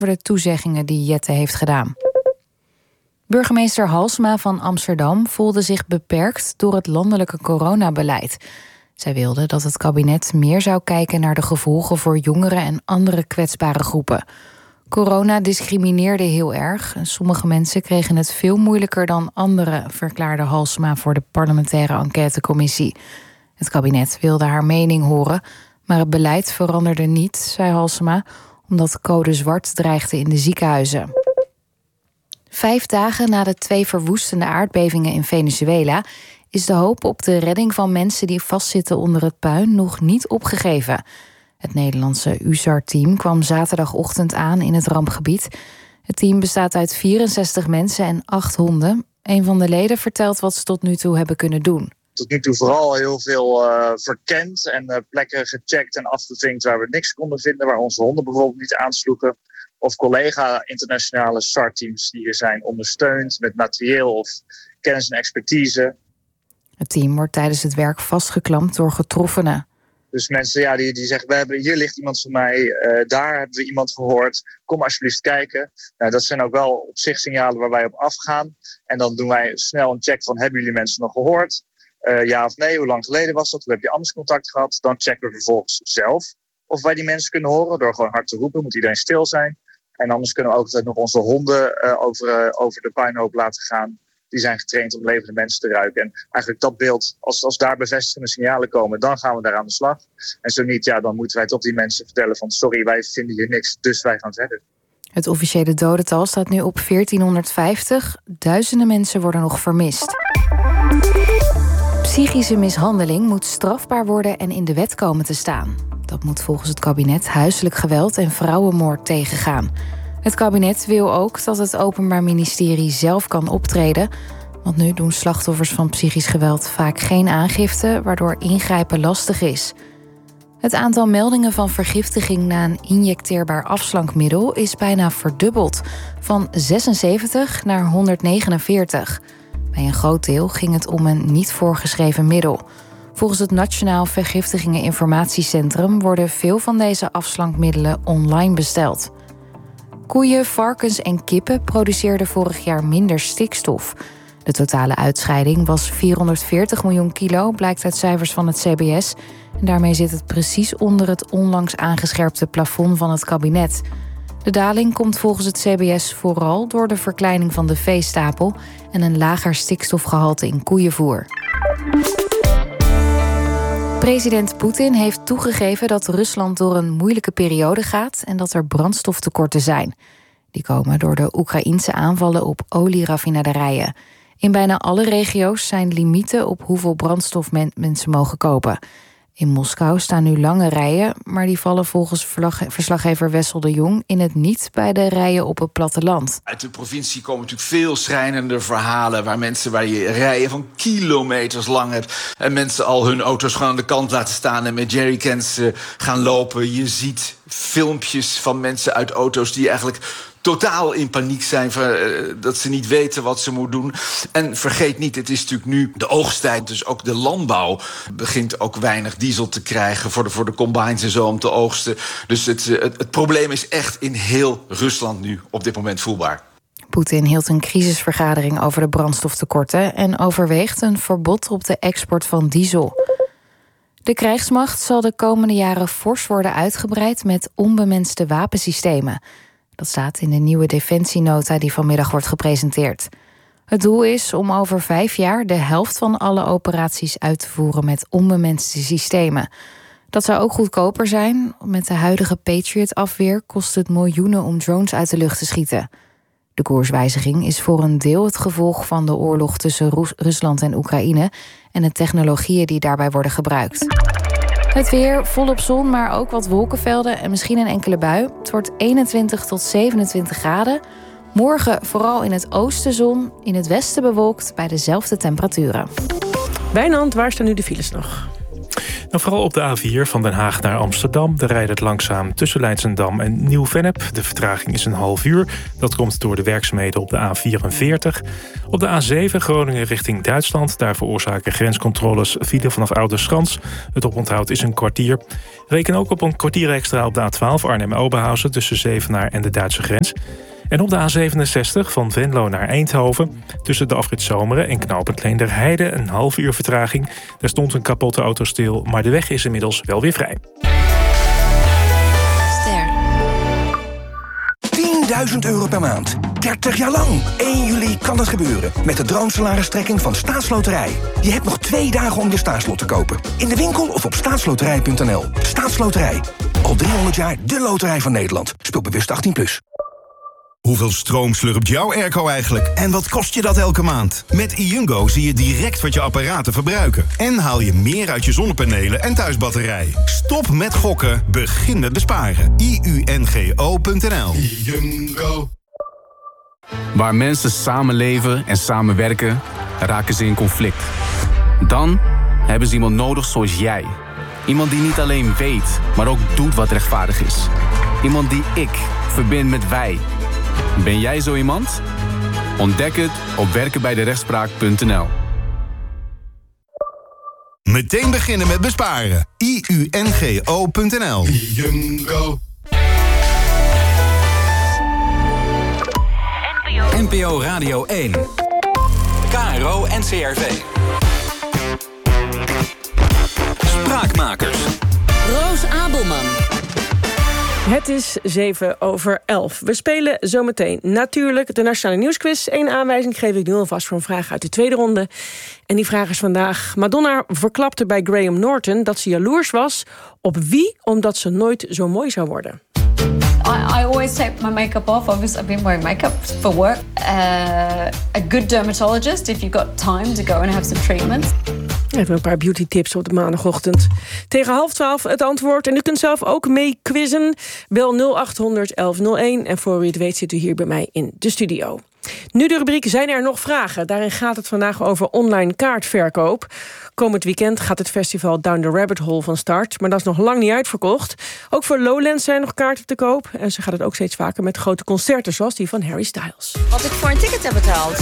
over de toezeggingen die Jette heeft gedaan. Burgemeester Halsema van Amsterdam voelde zich beperkt door het landelijke coronabeleid. Zij wilde dat het kabinet meer zou kijken naar de gevolgen voor jongeren en andere kwetsbare groepen. Corona discrimineerde heel erg. Sommige mensen kregen het veel moeilijker dan anderen, verklaarde Halsema voor de parlementaire enquêtecommissie. Het kabinet wilde haar mening horen, maar het beleid veranderde niet, zei Halsema, omdat code zwart dreigde in de ziekenhuizen. 5 dagen na de 2 verwoestende aardbevingen in Venezuela is de hoop op de redding van mensen die vastzitten onder het puin nog niet opgegeven. Het Nederlandse USAR-team kwam zaterdagochtend aan in het rampgebied. Het team bestaat uit 64 mensen en 8 honden. Een van de leden vertelt wat ze tot nu toe hebben kunnen doen. Tot nu toe vooral heel veel verkend en plekken gecheckt en afgevinkt waar we niks konden vinden, waar onze honden bijvoorbeeld niet aansloegen. Of collega internationale SAR-teams die hier zijn ondersteund met materieel of kennis en expertise. Het team wordt tijdens het werk vastgeklampt door getroffenen. Dus mensen die zeggen, hier ligt iemand van mij, daar hebben we iemand gehoord. Kom alsjeblieft kijken. Nou, dat zijn ook wel op zich signalen waar wij op afgaan. En dan doen wij snel een check van, hebben jullie mensen nog gehoord? Ja of nee, hoe lang geleden was dat? Hoe heb je anders contact gehad? Dan checken we vervolgens zelf of wij die mensen kunnen horen. Door gewoon hard te roepen, moet iedereen stil zijn. En anders kunnen we ook altijd nog onze honden over de puinhoop laten gaan. Die zijn getraind om levende mensen te ruiken. En eigenlijk dat beeld, als daar bevestigende signalen komen, dan gaan we daar aan de slag. En zo niet, dan moeten wij tot die mensen vertellen van sorry, wij vinden hier niks, dus wij gaan verder. Het officiële dodental staat nu op 1450. Duizenden mensen worden nog vermist. Psychische mishandeling moet strafbaar worden en in de wet komen te staan. Dat moet volgens het kabinet huiselijk geweld en vrouwenmoord tegengaan. Het kabinet wil ook dat het Openbaar Ministerie zelf kan optreden. Want nu doen slachtoffers van psychisch geweld vaak geen aangifte, waardoor ingrijpen lastig is. Het aantal meldingen van vergiftiging na een injecteerbaar afslankmiddel is bijna verdubbeld. Van 76 naar 149. Bij een groot deel ging het om een niet voorgeschreven middel. Volgens het Nationaal Vergiftigingen-Informatiecentrum worden veel van deze afslankmiddelen online besteld. Koeien, varkens en kippen produceerden vorig jaar minder stikstof. De totale uitscheiding was 440 miljoen kilo, blijkt uit cijfers van het CBS. En daarmee zit het precies onder het onlangs aangescherpte plafond van het kabinet. De daling komt volgens het CBS vooral door de verkleining van de veestapel en een lager stikstofgehalte in koeienvoer. President Poetin heeft toegegeven dat Rusland door een moeilijke periode gaat en dat er brandstoftekorten zijn. Die komen door de Oekraïense aanvallen op olieraffinaderijen. In bijna alle regio's zijn limieten op hoeveel brandstof mensen mogen kopen. In Moskou staan nu lange rijen, maar die vallen volgens verslaggever Wessel de Jong in het niet bij de rijen op het platteland. Uit de provincie komen natuurlijk veel schrijnende verhalen waar je rijen van kilometers lang hebt en mensen al hun auto's gewoon aan de kant laten staan en met jerrycans gaan lopen. Je ziet filmpjes van mensen uit auto's die eigenlijk totaal in paniek zijn, dat ze niet weten wat ze moeten doen. En vergeet niet, het is natuurlijk nu de oogsttijd, dus ook de landbouw begint ook weinig diesel te krijgen voor de combines en zo om te oogsten. Dus het probleem is echt in heel Rusland nu op dit moment voelbaar. Poetin hield een crisisvergadering over de brandstoftekorten en overweegt een verbod op de export van diesel. De krijgsmacht zal de komende jaren fors worden uitgebreid met onbemenste wapensystemen. Dat staat in de nieuwe defensienota die vanmiddag wordt gepresenteerd. Het doel is om over 5 jaar de helft van alle operaties uit te voeren met onbemenste systemen. Dat zou ook goedkoper zijn. Met de huidige Patriot-afweer kost het miljoenen om drones uit de lucht te schieten. De koerswijziging is voor een deel het gevolg van de oorlog tussen Rusland en Oekraïne en de technologieën die daarbij worden gebruikt. Het weer, volop zon, maar ook wat wolkenvelden en misschien een enkele bui. Het wordt 21 tot 27 graden. Morgen vooral in het oosten zon, in het westen bewolkt bij dezelfde temperaturen. Wijnand, waar staan nu de files nog? En vooral op de A4 van Den Haag naar Amsterdam. Daar rijdt het langzaam tussen Leidschendam en Nieuw-Vennep. De vertraging is een half uur. Dat komt door de werkzaamheden op de A44. Op de A7 Groningen richting Duitsland. Daar veroorzaken grenscontroles file vanaf Ouderschans. Het oponthoud is een kwartier. Reken ook op een kwartier extra op de A12 Arnhem-Oberhausen tussen Zevenaar en de Duitse grens. En op de A67 van Venlo naar Eindhoven tussen de afrit Zomeren en knooppunt Leenderheide een half uur vertraging. Daar stond een kapotte auto stil, maar de weg is inmiddels wel weer vrij. €10.000 per maand. 30 jaar lang. 1 juli kan dat gebeuren. Met de droomsalaristrekking van Staatsloterij. Je hebt nog 2 dagen om je staatslot te kopen. In de winkel of op staatsloterij.nl. Staatsloterij. Al 300 jaar de loterij van Nederland. Speel bewust 18+. Hoeveel stroom slurpt jouw airco eigenlijk? En wat kost je dat elke maand? Met iUngo zie je direct wat je apparaten verbruiken. En haal je meer uit je zonnepanelen en thuisbatterij. Stop met gokken, begin met besparen. iUNGO.nl. iUngo. Waar mensen samenleven en samenwerken, raken ze in conflict. Dan hebben ze iemand nodig zoals jij. Iemand die niet alleen weet, maar ook doet wat rechtvaardig is. Iemand die ik verbind met wij. Ben jij zo iemand? Ontdek het op werkenbijderechtspraak.nl. Meteen beginnen met besparen. iUNGO.nl. iUngo. NPO Radio 1. KRO NCRV. Spraakmakers. Roos Abelman. Het is 7:11. We spelen zometeen natuurlijk de Nationale Nieuwsquiz. 1 aanwijzing geef ik nu alvast voor een vraag uit de tweede ronde. En die vraag is vandaag: Madonna verklapte bij Graham Norton dat ze jaloers was op wie, omdat ze nooit zo mooi zou worden. I always take my makeup off. Obviously, I've been wearing makeup for work. A good dermatologist, if you've got time to go and have some treatment. Even een paar beauty tips op de maandagochtend. Tegen 11:30 het antwoord. En u kunt zelf ook mee quizzen. Bel 0800 1101. En voor u het weet zit u hier bij mij in de studio. Nu de rubriek Zijn er nog vragen? Daarin gaat het vandaag over online kaartverkoop. Komend weekend gaat het festival Down the Rabbit Hole van start. Maar dat is nog lang niet uitverkocht. Ook voor Lowlands zijn nog kaarten te koop. En ze gaat het ook steeds vaker met grote concerten zoals die van Harry Styles. Wat ik voor een ticket heb betaald?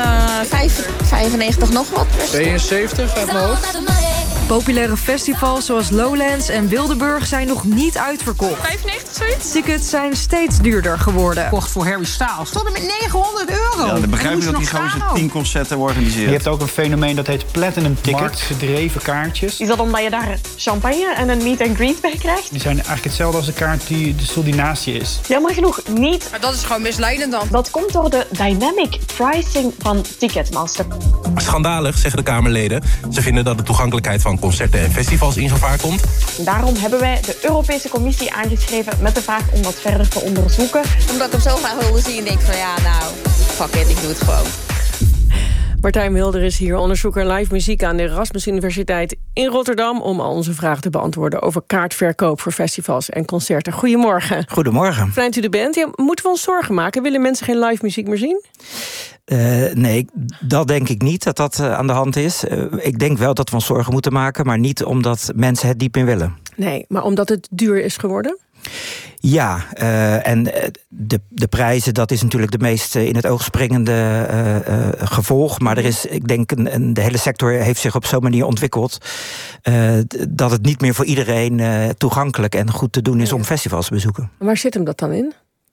95 nog wat. 72 uit mijn hoofd. Populaire festivals zoals Lowlands en Wildeburg zijn nog niet uitverkocht. 95 zoiets? Tickets zijn steeds duurder geworden. Kocht voor Harry Styles tot en met €900. Ja, dan begrijp je dat die gozer 10 concerten organiseert. Je hebt ook een fenomeen dat heet Platinum Ticket. Marktgedreven kaartjes. Is dat omdat je daar champagne en een meet and greet bij krijgt? Die zijn eigenlijk hetzelfde als de kaart die de stoel die naast je is. Jammer genoeg niet. Maar dat is gewoon misleidend dan. Dat komt door de dynamic pricing van Ticketmaster. Schandalig, zeggen de Kamerleden. Ze vinden dat de toegankelijkheid van concerten en festivals in gevaar komt. Daarom hebben wij de Europese Commissie aangeschreven met de vraag om dat verder te onderzoeken. Omdat ik hem zo graag wilde zien en denk van ja, nou, fuck it, ik doe het gewoon. Martijn Mulder is hier, onderzoeker live muziek aan de Erasmus Universiteit in Rotterdam, om al onze vragen te beantwoorden over kaartverkoop voor festivals en concerten. Goedemorgen. Goedemorgen. Fijn dat u er bent. Ja, moeten we ons zorgen maken? Willen mensen geen live muziek meer zien? Nee, dat denk ik niet dat dat aan de hand is. Ik denk wel dat we ons zorgen moeten maken, maar niet omdat mensen het diep in willen. Nee, maar omdat het duur is geworden? Ja, en de prijzen, dat is natuurlijk de meest in het oog springende gevolg. Maar er is, ik denk, de hele sector heeft zich op zo'n manier ontwikkeld dat het niet meer voor iedereen toegankelijk en goed te doen is om festivals te bezoeken. Waar zit hem dat dan in?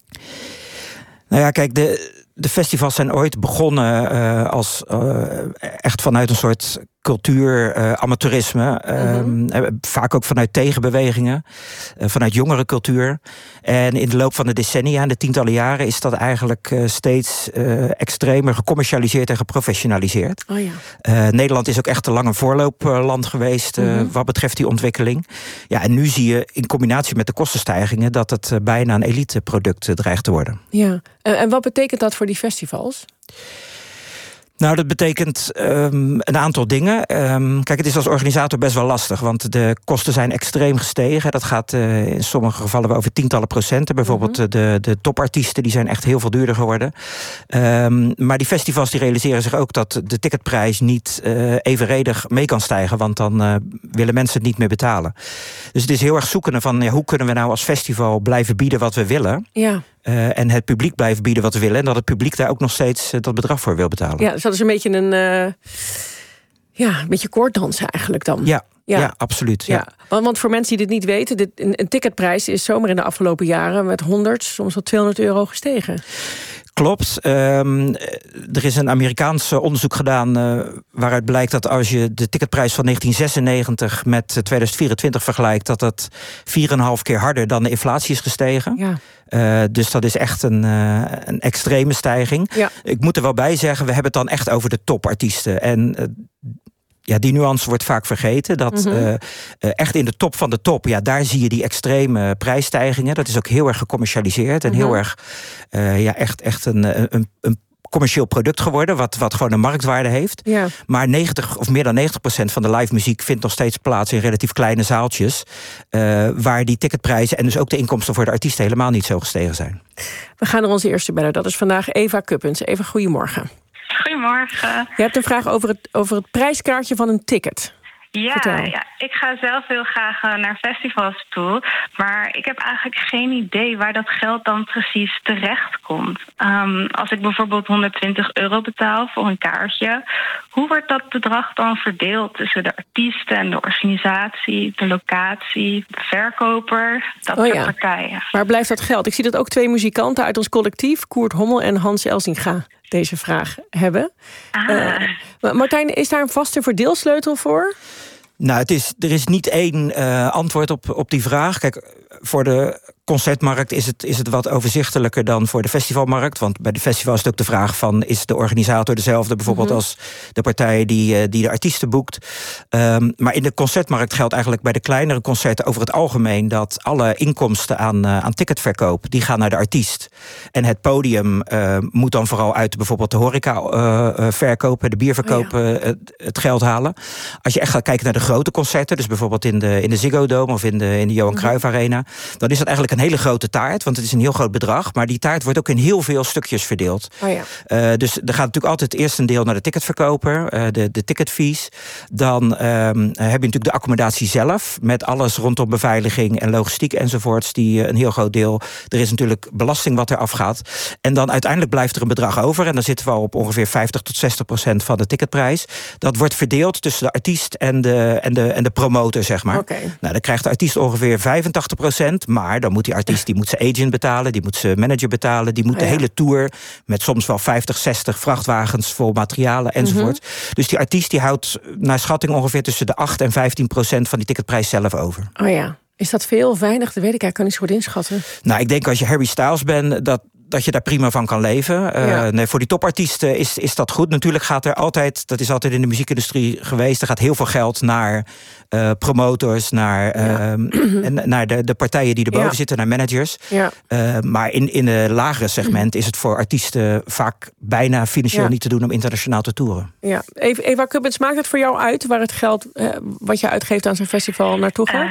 Nou ja, kijk, de festivals zijn ooit begonnen als echt vanuit een soort cultuur, amateurisme. Vaak ook vanuit tegenbewegingen, vanuit jongere cultuur. En in de loop van de decennia, en de tientallen jaren, is dat eigenlijk steeds extremer gecommercialiseerd en geprofessionaliseerd. Oh ja. Nederland is ook echt een lange voorloopland geweest wat betreft die ontwikkeling. Ja, en nu zie je in combinatie met de kostenstijgingen dat het bijna een eliteproduct dreigt te worden. Ja, en wat betekent dat voor die festivals? Nou, dat betekent een aantal dingen. Kijk, het is als organisator best wel lastig, want de kosten zijn extreem gestegen. Dat gaat in sommige gevallen over tientallen procenten. Bijvoorbeeld de topartiesten, die zijn echt heel veel duurder geworden. Maar die festivals die realiseren zich ook dat de ticketprijs niet evenredig mee kan stijgen, want dan willen mensen het niet meer betalen. Dus het is heel erg zoeken van hoe kunnen we nou als festival blijven bieden wat we willen. Ja. En het publiek blijven bieden wat we willen. En dat het publiek daar ook nog steeds dat bedrag voor wil betalen. Ja, dus dat is een beetje een beetje koorddans eigenlijk dan. Ja, absoluut. Ja. Want voor mensen die dit niet weten, een ticketprijs is zomaar in de afgelopen jaren met 100, soms wel €200 gestegen. Klopt. Er is een Amerikaans onderzoek gedaan waaruit blijkt dat als je de ticketprijs van 1996 met 2024 vergelijkt, dat dat 4,5 keer harder dan de inflatie is gestegen. Ja. Dus dat is echt een extreme stijging. Ja. Ik moet er wel bij zeggen, we hebben het dan echt over de topartiesten. En die nuance wordt vaak vergeten. Dat echt in de top van de top, daar zie je die extreme prijsstijgingen. Dat is ook heel erg gecommercialiseerd en heel erg echt een commercieel product geworden, wat gewoon een marktwaarde heeft. Ja. Maar 90 of meer dan 90% van de live muziek vindt nog steeds plaats in relatief kleine zaaltjes, waar die ticketprijzen en dus ook de inkomsten voor de artiesten helemaal niet zo gestegen zijn. We gaan naar onze eerste beller. Dat is vandaag Eva Kuppens. Eva, goedemorgen. Goedemorgen. Je hebt een vraag over het prijskaartje van een ticket. Ja, ik ga zelf heel graag naar festivals toe. Maar ik heb eigenlijk geen idee waar dat geld dan precies terecht komt. Als ik bijvoorbeeld €120 betaal voor een kaartje, hoe wordt dat bedrag dan verdeeld tussen de artiesten en de organisatie, de locatie, de verkoper, dat soort partijen? Waar blijft dat geld? Ik zie dat ook 2 muzikanten uit ons collectief, Koert Hommel en Hans Elsinga, deze vraag hebben. Martijn, is daar een vaste verdeelsleutel voor? Nou, er is niet één antwoord op die vraag. Kijk, voor de concertmarkt is het wat overzichtelijker dan voor de festivalmarkt. Want bij de festival is het ook de vraag van, is de organisator dezelfde bijvoorbeeld als de partij die de artiesten boekt. Maar in de concertmarkt geldt eigenlijk bij de kleinere concerten over het algemeen dat alle inkomsten aan ticketverkoop, die gaan naar de artiest. En het podium moet dan vooral uit bijvoorbeeld de horeca verkopen, de bierverkoop het geld halen. Als je echt gaat kijken naar de grote concerten, dus bijvoorbeeld in de Ziggo Dome of in de Johan Cruijff Arena, dan is dat eigenlijk een hele grote taart, want het is een heel groot bedrag, maar die taart wordt ook in heel veel stukjes verdeeld. Dus er gaat natuurlijk altijd eerst een deel naar de ticketverkoper, de ticketfees. Dan heb je natuurlijk de accommodatie zelf, met alles rondom beveiliging en logistiek enzovoorts, die een heel groot deel. Er is natuurlijk belasting wat er afgaat. En dan uiteindelijk blijft er een bedrag over, en dan zitten we al op ongeveer 50-60% van de ticketprijs. Dat wordt verdeeld tussen de artiest en de promotor, zeg maar. Nou, dan krijgt de artiest ongeveer 85%, maar dan moet die artiest zijn agent betalen, die moet zijn manager betalen, die moet de hele tour met soms wel 50, 60 vrachtwagens vol materialen enzovoort. Dus die artiest die houdt naar schatting ongeveer tussen de 8 en 15% van die ticketprijs zelf over. Oh ja. Is dat veel of weinig? Dat weet ik eigenlijk niet zo goed inschatten. Nou, ik denk als je Harry Styles bent, dat je daar prima van kan leven. Nee, voor die topartiesten is dat goed. Natuurlijk gaat er altijd, dat is altijd in de muziekindustrie geweest, er gaat heel veel geld naar promotors, naar de partijen die erboven zitten, naar managers. Maar in de lagere segment is het voor artiesten vaak bijna financieel niet te doen om internationaal te toeren. Ja. Eva Kuppens, maakt het voor jou uit waar het geld wat je uitgeeft aan zo'n festival naartoe gaat?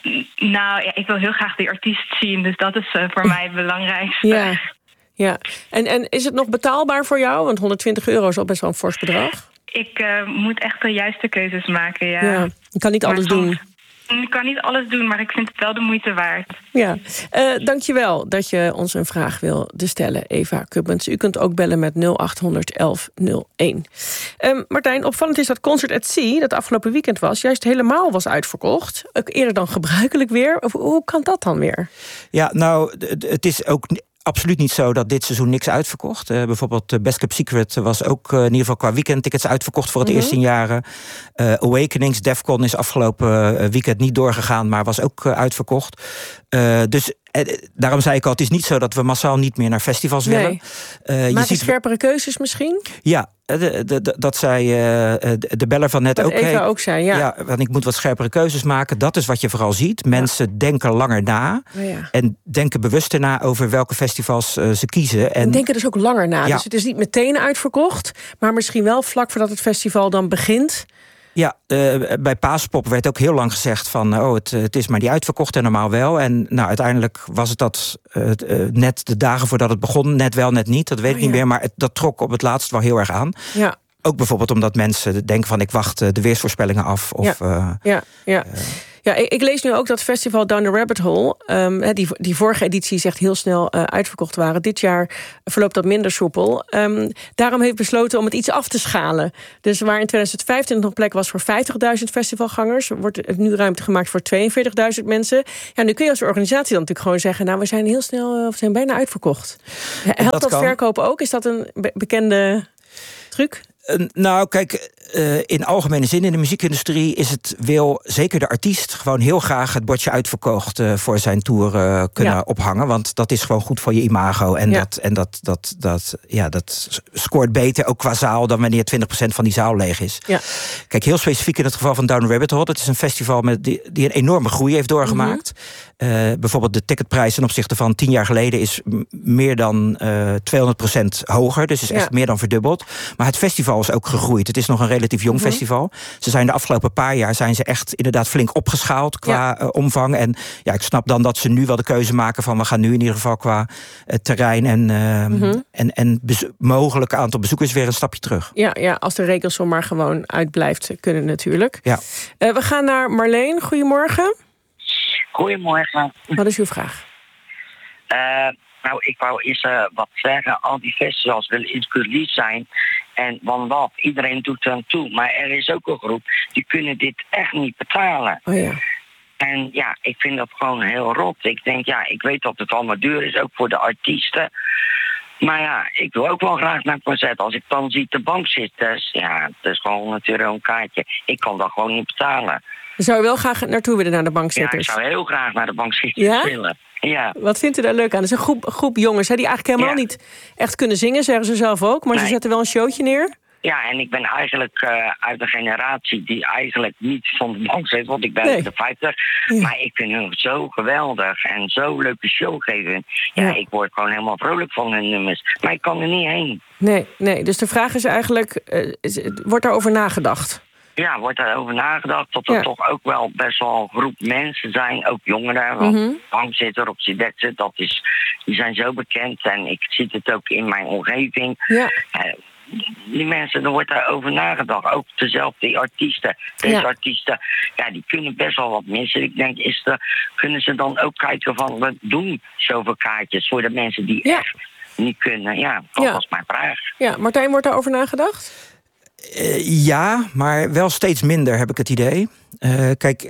Ik wil heel graag die artiest zien, dus dat is voor mij het belangrijkste. Ja, en is het nog betaalbaar voor jou? Want €120 is al best wel een fors bedrag. Ik moet echt de juiste keuzes maken, Je kan niet alles doen. Ik kan niet alles doen, maar ik vind het wel de moeite waard. Ja, dankjewel dat je ons een vraag wilde stellen, Eva Kuppens. U kunt ook bellen met 0800 1101. Martijn, opvallend is dat Concert at Sea, dat afgelopen weekend juist helemaal was uitverkocht. Ook eerder dan gebruikelijk weer. Hoe kan dat dan weer? Ja, nou, het is ook absoluut niet zo dat dit seizoen niks uitverkocht. Bijvoorbeeld Best Kept Secret was ook in ieder geval qua weekendtickets uitverkocht voor het eerst in jaren. Awakenings, Defcon is afgelopen weekend niet doorgegaan, maar was ook uitverkocht. Dus daarom zei ik al, het is niet zo dat we massaal niet meer naar festivals willen. Maken scherpere keuzes misschien? Ja, dat zei de beller van net ook. Eva ook zei, ja. Want ik moet wat scherpere keuzes maken. Dat is wat je vooral ziet. Mensen denken langer na. En denken bewuster na over welke festivals ze kiezen. En denken dus ook langer na. Ja. Dus het is niet meteen uitverkocht. Maar misschien wel vlak voordat het festival dan begint. Ja, bij Paaspop werd ook heel lang gezegd van... het is maar die uitverkocht en normaal wel. En nou, uiteindelijk was het dat net de dagen voordat het begon. Net wel, net niet, dat weet ik niet meer. Maar dat trok op het laatst wel heel erg aan. Ja. Ook bijvoorbeeld omdat mensen denken van... ik wacht de weersvoorspellingen af. Of, Ja, ik lees nu ook dat festival Down the Rabbit Hole... die vorige editie echt heel snel uitverkocht waren. Dit jaar verloopt dat minder soepel. Daarom heeft besloten om het iets af te schalen. Dus waar in 2015 nog plek was voor 50.000 festivalgangers... wordt het nu ruimte gemaakt voor 42.000 mensen. Ja, nu kun je als organisatie dan natuurlijk gewoon zeggen... nou, we zijn heel snel, we zijn bijna uitverkocht. Helpt dat verkopen ook? Is dat een bekende truc? Nou, kijk, in algemene zin in de muziekindustrie wil zeker de artiest gewoon heel graag het bordje uitverkocht voor zijn tour kunnen ophangen. Want dat is gewoon goed voor je imago. En dat scoort beter, ook qua zaal, dan wanneer 20% van die zaal leeg is. Ja. Kijk, heel specifiek in het geval van Down the Rabbit Hole. Het is een festival die een enorme groei heeft doorgemaakt. Bijvoorbeeld de ticketprijs ten opzichte van 10 jaar geleden is meer dan 200% hoger. Dus is echt meer dan verdubbeld. Maar het festival is ook gegroeid. Het is nog een relatief jong festival. Ze zijn de afgelopen paar jaar echt inderdaad flink opgeschaald qua omvang. En ja, ik snap dan dat ze nu wel de keuze maken van... we gaan nu in ieder geval qua terrein en mogelijk aantal bezoekers weer een stapje terug. Ja, als de rekensom maar gewoon uitblijft kunnen natuurlijk. Ja. We gaan naar Marleen. Goedemorgen. Goedemorgen. Wat is uw vraag? Nou, ik wou eerst wat zeggen. Al die festivals willen inclusief zijn. En want iedereen doet er aan toe. Maar er is ook een groep die kunnen dit echt niet betalen. Oh ja. En ja, ik vind dat gewoon heel rot. Ik denk, ik weet dat het allemaal duur is, ook voor de artiesten. Maar ja, ik wil ook wel graag naar het concert. Als ik dan zie de bankzitters, het is gewoon €100 een kaartje. Ik kan dat gewoon niet betalen. Zou je wel graag naartoe willen naar de bankzitters? Ja, ik zou heel graag naar de bankzitters willen. Ja. Wat vindt u daar leuk aan? Het is een groep jongens die eigenlijk helemaal niet echt kunnen zingen, zeggen ze zelf ook. Maar ze zetten wel een showtje neer. Ja, en ik ben eigenlijk uit een generatie die eigenlijk niet van de bank zit, want ik ben de 50. Ja. Maar ik vind hun zo geweldig en zo leuke show geven. Ja, ik word gewoon helemaal vrolijk van hun nummers. Maar ik kan er niet heen. Nee. Dus de vraag is eigenlijk, wordt daarover nagedacht? Ja, wordt daarover nagedacht dat er toch ook wel best wel een groep mensen zijn, ook jongeren. Want bankzitter op z'n dekzit, die zijn zo bekend en ik zie het ook in mijn omgeving. Ja. Die mensen, er wordt daarover nagedacht. Ook dezelfde artiesten. Deze artiesten, die kunnen best wel wat missen. Ik denk, kunnen ze dan ook kijken van, we doen zoveel kaartjes voor de mensen die echt niet kunnen. Ja, dat was mijn vraag. Ja, Martijn, wordt daarover nagedacht? Ja, maar wel steeds minder, heb ik het idee. Kijk,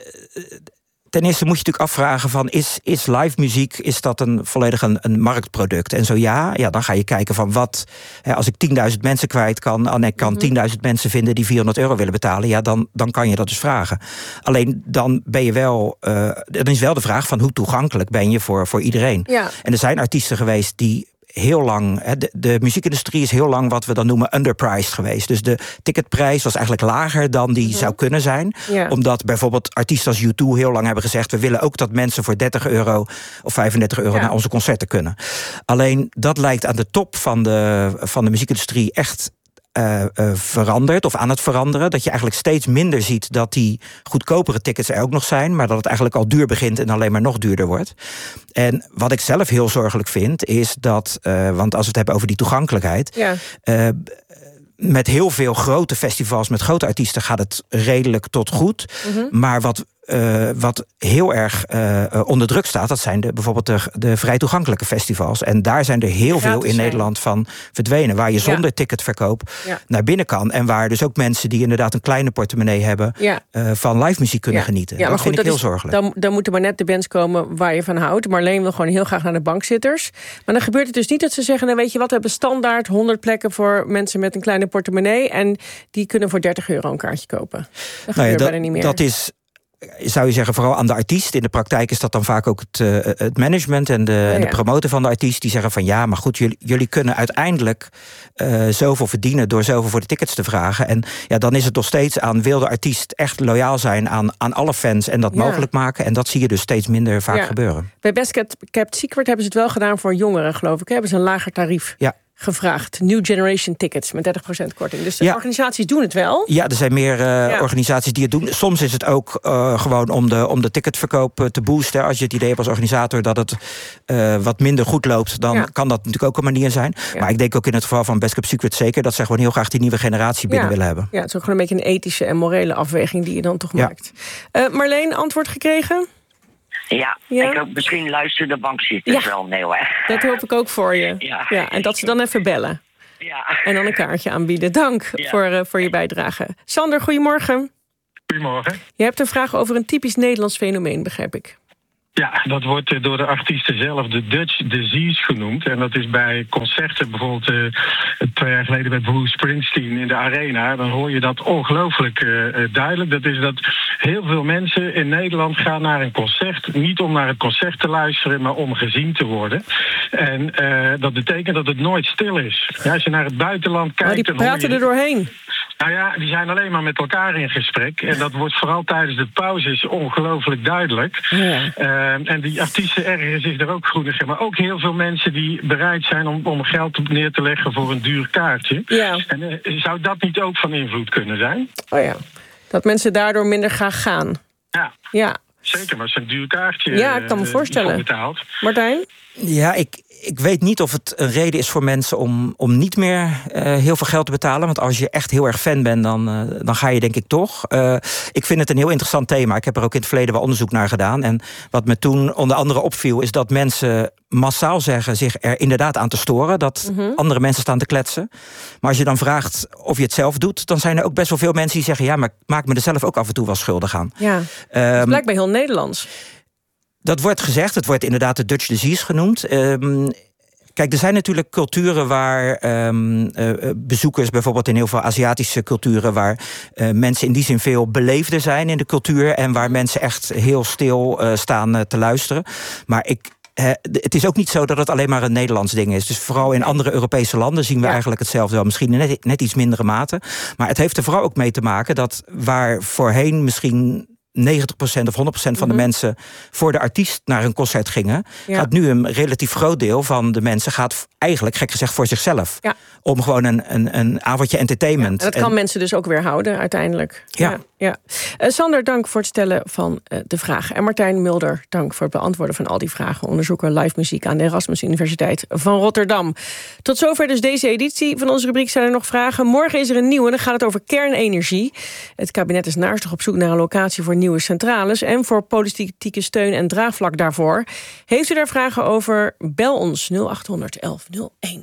ten eerste moet je natuurlijk afvragen van, is live muziek, is dat volledig een marktproduct? En zo dan ga je kijken van wat, als ik 10.000 mensen kwijt kan, en ik kan 10.000 mensen vinden die €400 willen betalen, dan kan je dat dus vragen. Alleen dan ben je wel, dan is wel de vraag van hoe toegankelijk ben je voor iedereen. Ja. En er zijn artiesten geweest die heel lang, de muziekindustrie is heel lang wat we dan noemen underpriced geweest. Dus de ticketprijs was eigenlijk lager dan die zou kunnen zijn. Ja. Omdat bijvoorbeeld artiesten als U2 heel lang hebben gezegd, we willen ook dat mensen voor €30 of €35 naar onze concerten kunnen. Alleen dat lijkt aan de top van de muziekindustrie echt veranderd of aan het veranderen. Dat je eigenlijk steeds minder ziet dat die goedkopere tickets er ook nog zijn, maar dat het eigenlijk al duur begint en alleen maar nog duurder wordt. En wat ik zelf heel zorgelijk vind, is dat, want als we het hebben over die toegankelijkheid, met heel veel grote festivals met grote artiesten gaat het redelijk tot goed. Maar wat heel erg onder druk staat, dat zijn bijvoorbeeld de vrij toegankelijke festivals. En daar zijn er heel veel in Nederland van verdwenen. Waar je zonder ticketverkoop naar binnen kan. En waar dus ook mensen die inderdaad een kleine portemonnee hebben, van live muziek kunnen genieten. Ja, dat vind ik heel zorgelijk. Dan moeten maar net de bands komen waar je van houdt. Marleen wil gewoon heel graag naar de bankzitters. Maar dan gebeurt het dus niet dat ze zeggen, nou weet je wat, we hebben standaard 100 plekken voor mensen met een kleine portemonnee. En die kunnen voor €30 een kaartje kopen. Dat gebeurt bijna niet meer. Dat is zou je zeggen, vooral aan de artiest. In de praktijk is dat dan vaak ook het management en de promotor van de artiest. Die zeggen van ja, maar goed, jullie kunnen uiteindelijk zoveel verdienen door zoveel voor de tickets te vragen. En ja, dan is het nog steeds aan, wil de artiest echt loyaal zijn aan alle fans en dat mogelijk maken. En dat zie je dus steeds minder vaak gebeuren. Bij Best Kept Secret hebben ze het wel gedaan voor jongeren, geloof ik. Hebben ze een lager tarief gevraagd. New Generation Tickets met 30% korting. Dus de organisaties doen het wel. Ja, er zijn meer organisaties die het doen. Soms is het ook gewoon om de ticketverkoop te boosten. Als je het idee hebt als organisator dat het wat minder goed loopt, dan kan dat natuurlijk ook een manier zijn. Ja. Maar ik denk ook in het geval van Best Kept Secret zeker dat ze gewoon heel graag die nieuwe generatie binnen willen hebben. Ja, het is ook gewoon een beetje een ethische en morele afweging die je dan toch maakt. Marleen, antwoord gekregen? Ja, ik hoop misschien luisteren de bankzitters wel. Nee hoor. Dat hoop ik ook voor je. Ja, en dat ze dan even bellen. Ja. En dan een kaartje aanbieden. Dank voor je bijdrage. Sander, goedemorgen. Goedemorgen. Je hebt een vraag over een typisch Nederlands fenomeen, begrijp ik. Ja, dat wordt door de artiesten zelf de Dutch disease genoemd. En dat is bij concerten, bijvoorbeeld 2 jaar geleden bij Bruce Springsteen in de Arena. Dan hoor je dat ongelooflijk duidelijk. Dat is dat heel veel mensen in Nederland gaan naar een concert. Niet om naar het concert te luisteren, maar om gezien te worden. En dat betekent dat het nooit stil is. Ja, als je naar het buitenland kijkt... Maar die praten er doorheen. Nou ja, die zijn alleen maar met elkaar in gesprek. En dat wordt vooral tijdens de pauzes ongelooflijk duidelijk. Ja. En die artiesten ergeren zich er ook groenig. Maar ook heel veel mensen die bereid zijn om geld neer te leggen voor een duur kaartje. Ja. En zou dat niet ook van invloed kunnen zijn? Oh ja, dat mensen daardoor minder graag gaan. Ja. Zeker, maar het is een duur kaartje. Ja, ik kan me voorstellen. Martijn? Ja, ik weet niet of het een reden is voor mensen om niet meer heel veel geld te betalen. Want als je echt heel erg fan bent, dan ga je denk ik toch. Ik vind het een heel interessant thema. Ik heb er ook in het verleden wel onderzoek naar gedaan. En wat me toen onder andere opviel, is dat mensen massaal zeggen zich er inderdaad aan te storen. Dat andere mensen staan te kletsen. Maar als je dan vraagt of je het zelf doet, dan zijn er ook best wel veel mensen die zeggen, ja, maar ik maak me er zelf ook af en toe wel schuldig aan. Ja, dat is blijkbaar heel Nederlands. Dat wordt gezegd, het wordt inderdaad de Dutch disease genoemd. Kijk, er zijn natuurlijk culturen waar bezoekers, bijvoorbeeld in heel veel Aziatische culturen, waar mensen in die zin veel beleefder zijn in de cultuur en waar mensen echt heel stil staan te luisteren. Maar het is ook niet zo dat het alleen maar een Nederlands ding is. Dus vooral in andere Europese landen zien we eigenlijk hetzelfde wel. Misschien net iets mindere mate. Maar het heeft er vooral ook mee te maken dat waar voorheen misschien 90% of 100% van de mensen voor de artiest naar een concert gingen, gaat nu een relatief groot deel van de mensen gaat eigenlijk, gek gezegd, voor zichzelf. Ja. Om gewoon een avondje entertainment. Ja, en dat kan mensen dus ook weer houden uiteindelijk. Ja. Sander, dank voor het stellen van de vragen. En Martijn Mulder, dank voor het beantwoorden van al die vragen. Onderzoeker live muziek aan de Erasmus Universiteit van Rotterdam. Tot zover dus deze editie van onze rubriek. Zijn er nog vragen? Morgen is er een nieuwe en dan gaat het over kernenergie. Het kabinet is naastig op zoek naar een locatie voor nieuwe centrales en voor politieke steun en draagvlak daarvoor. Heeft u daar vragen over? Bel ons 0800 1101.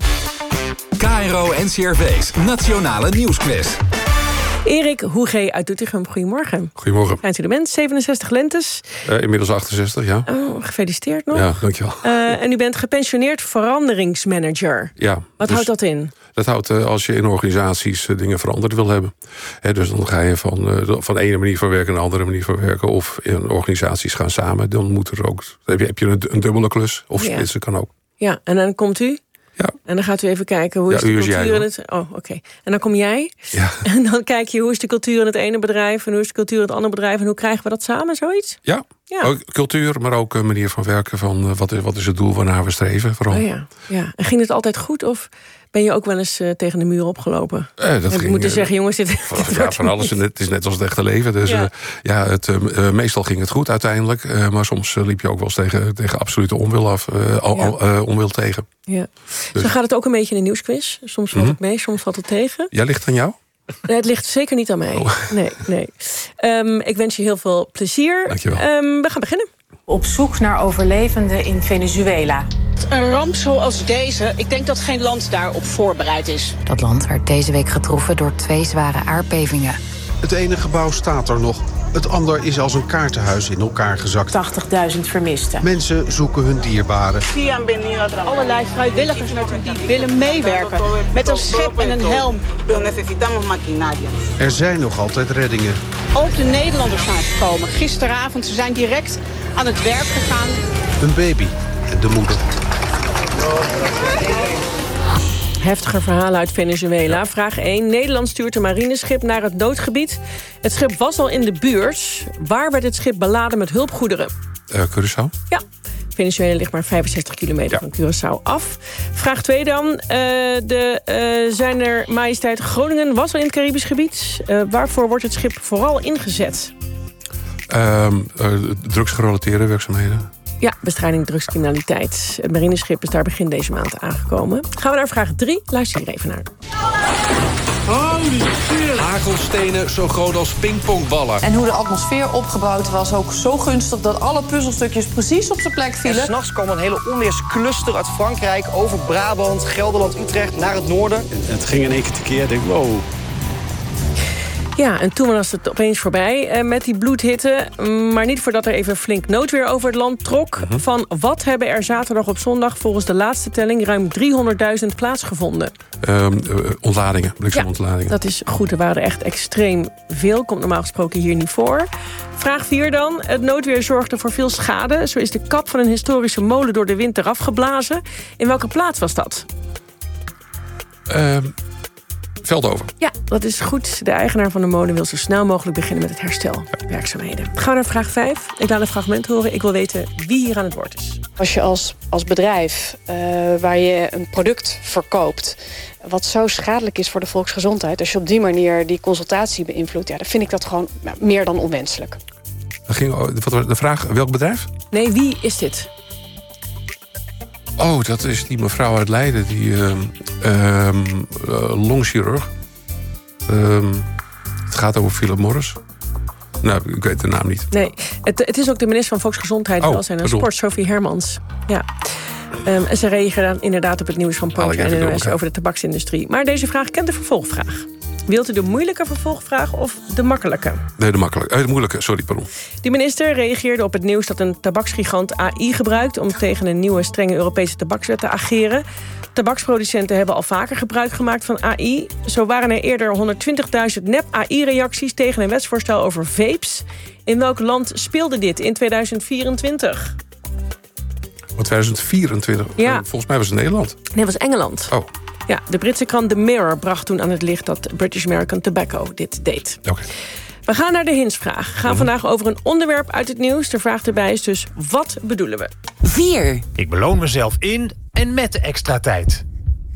KRO NCRV's Nationale Nieuwsquiz. Erik Hoege uit Doetinchem, goedemorgen. Goedemorgen. Fijn u er bent, 67 lentes. Inmiddels 68, ja. Oh, gefeliciteerd nog. Ja, dankjewel. En u bent gepensioneerd veranderingsmanager. Ja. Wat houdt dat in? Dat houdt als je in organisaties dingen veranderd wil hebben. Dus dan ga je van de ene manier van werken naar een andere manier van werken. Of in organisaties gaan samen. Dan moet er ook, heb je een dubbele klus. Of splitsen kan ook. Ja, en dan komt u? Ja. En dan gaat u even kijken hoe is de cultuur in het... Oh, oké. En dan kom jij. Ja. En dan kijk je hoe is de cultuur in het ene bedrijf en hoe is de cultuur in het andere bedrijf en hoe krijgen we dat samen, zoiets? Ja. Ook cultuur, maar ook een manier van werken van wat is het doel waarnaar we streven. Vooral. Oh ja. En ging het altijd goed of ben je ook wel eens tegen de muur opgelopen? Dat ging, moeten zeggen, jongens, dit van alles. Het is net als het echte leven. Dus meestal ging het goed uiteindelijk. Maar soms liep je ook wel eens tegen absolute onwil onwil tegen. Ja. Dus. Zo gaat het ook een beetje in de nieuwsquiz. Soms valt het mee, soms valt het tegen. Ja, ligt het aan jou? Het ligt zeker niet aan mij. Oh. Nee. Ik wens je heel veel plezier. Dankjewel. We gaan beginnen. Op zoek naar overlevenden in Venezuela. Een ramp zoals deze, ik denk dat geen land daarop voorbereid is. Dat land werd deze week getroffen door 2 zware aardbevingen. Het ene gebouw staat er nog. Het ander is als een kaartenhuis in elkaar gezakt. 80.000 vermisten. Mensen zoeken hun dierbaren. Allerlei vrijwilligers met hun die willen meewerken. Met een schep en een helm. Er zijn nog altijd reddingen. Ook de Nederlanders zijn gekomen. Gisteravond, ze zijn direct aan het werk gegaan. Een baby en de moeder. Heftiger verhalen uit Venezuela. Vraag 1. Nederland stuurt een marineschip naar het noodgebied. Het schip was al in de buurt. Waar werd het schip beladen met hulpgoederen? Curaçao? Ja. Venezuela ligt maar 65 kilometer van Curaçao af. Vraag 2 dan. Zijner Majesteit Groningen was al in het Caribisch gebied. Waarvoor wordt het schip vooral ingezet? Drugsgerelateerde werkzaamheden. Ja, bestrijding drugscriminaliteit. Het marineschip is daar begin deze maand aangekomen. Gaan we naar vraag 3. Luister hier even naar. Hagelstenen zo groot als pingpongballen. En hoe de atmosfeer opgebouwd was ook zo gunstig dat alle puzzelstukjes precies op zijn plek vielen. En 's nachts kwam een hele onweerscluster uit Frankrijk over Brabant, Gelderland, Utrecht naar het noorden. En het ging in één keer tekeer. Ik denk, wow. Ja, en toen was het opeens voorbij met die bloedhitte. Maar niet voordat er even flink noodweer over het land trok. Van wat hebben er zaterdag op zondag volgens de laatste telling ruim 300.000 plaatsgevonden? Ontladingen, bliksemontladingen. Ja, dat is goed. Er waren er echt extreem veel. Komt normaal gesproken hier niet voor. Vraag 4 dan. Het noodweer zorgde voor veel schade. Zo is de kap van een historische molen door de wind eraf geblazen. In welke plaats was dat? Veldhoven. Ja, dat is goed. De eigenaar van de molen wil zo snel mogelijk beginnen met het herstelwerkzaamheden. Gaan we naar vraag 5. Ik laat een fragment horen. Ik wil weten wie hier aan het woord is. Als je als bedrijf waar je een product verkoopt wat zo schadelijk is voor de volksgezondheid, als je op die manier die consultatie beïnvloedt, dan vind ik dat gewoon meer dan onwenselijk. Wat was de vraag? Welk bedrijf? Nee, wie is dit? Oh, dat is die mevrouw uit Leiden, die longchirurg. Het gaat over Philip Morris. Nou, ik weet de naam niet. Nee, het is ook de minister van Volksgezondheid, Welzijn en Sport, Sophie Hermans. Ja. En ze reageerde inderdaad op het nieuws van Poont en NOS over de tabaksindustrie. Maar deze vraag kent de vervolgvraag. Wilt u de moeilijke vervolgvraag of de makkelijke? Nee, de makkelijke. De moeilijke, sorry, pardon. De minister reageerde op het nieuws dat een tabaksgigant AI gebruikt om tegen een nieuwe strenge Europese tabakswet te ageren. Tabaksproducenten hebben al vaker gebruik gemaakt van AI. Zo waren er eerder 120.000 nep-AI-reacties tegen een wetsvoorstel over vapes. In welk land speelde dit in 2024? 2024? Ja. Volgens mij was het Nederland. Nee, het was Engeland. Oh. Ja, de Britse krant The Mirror bracht toen aan het licht dat British American Tobacco dit deed. Okay. We gaan naar de hintsvraag. We gaan vandaag over een onderwerp uit het nieuws. De vraag erbij is dus, wat bedoelen we? 4. Ik beloon mezelf in en met de extra tijd.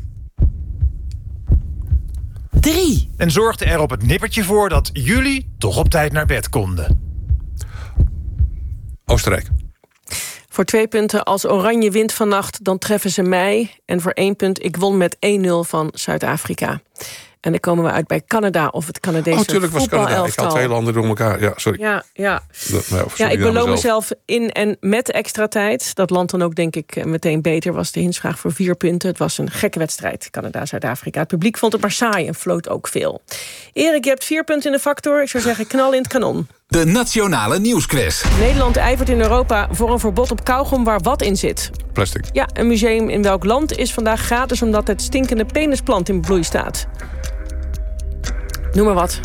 3. En zorgde er op het nippertje voor dat jullie toch op tijd naar bed konden. Oostenrijk. Voor 2 punten, als Oranje wint vannacht, dan treffen ze mij. En voor 1 punt, ik won met 1-0 van Zuid-Afrika. En dan komen we uit bij Canada of het Canadese voetbalelftal. Oh, tuurlijk was Canada. Ik had 2 landen door elkaar. Ja, sorry. Ja. Ik beloon mezelf in en met extra tijd. Dat land dan ook, denk ik, meteen beter. Was de hintsvraag voor 4 punten. Het was een gekke wedstrijd, Canada-Zuid-Afrika. Het publiek vond het maar saai en floot ook veel. Erik, je hebt 4 punten in de factor. Ik zou zeggen, knal in het kanon. De Nationale Nieuwsquiz. Nederland ijvert in Europa voor een verbod op kauwgom waar wat in zit. Plastic. Ja, een museum in welk land is vandaag gratis omdat het stinkende penisplant in bloei staat? Noem maar wat.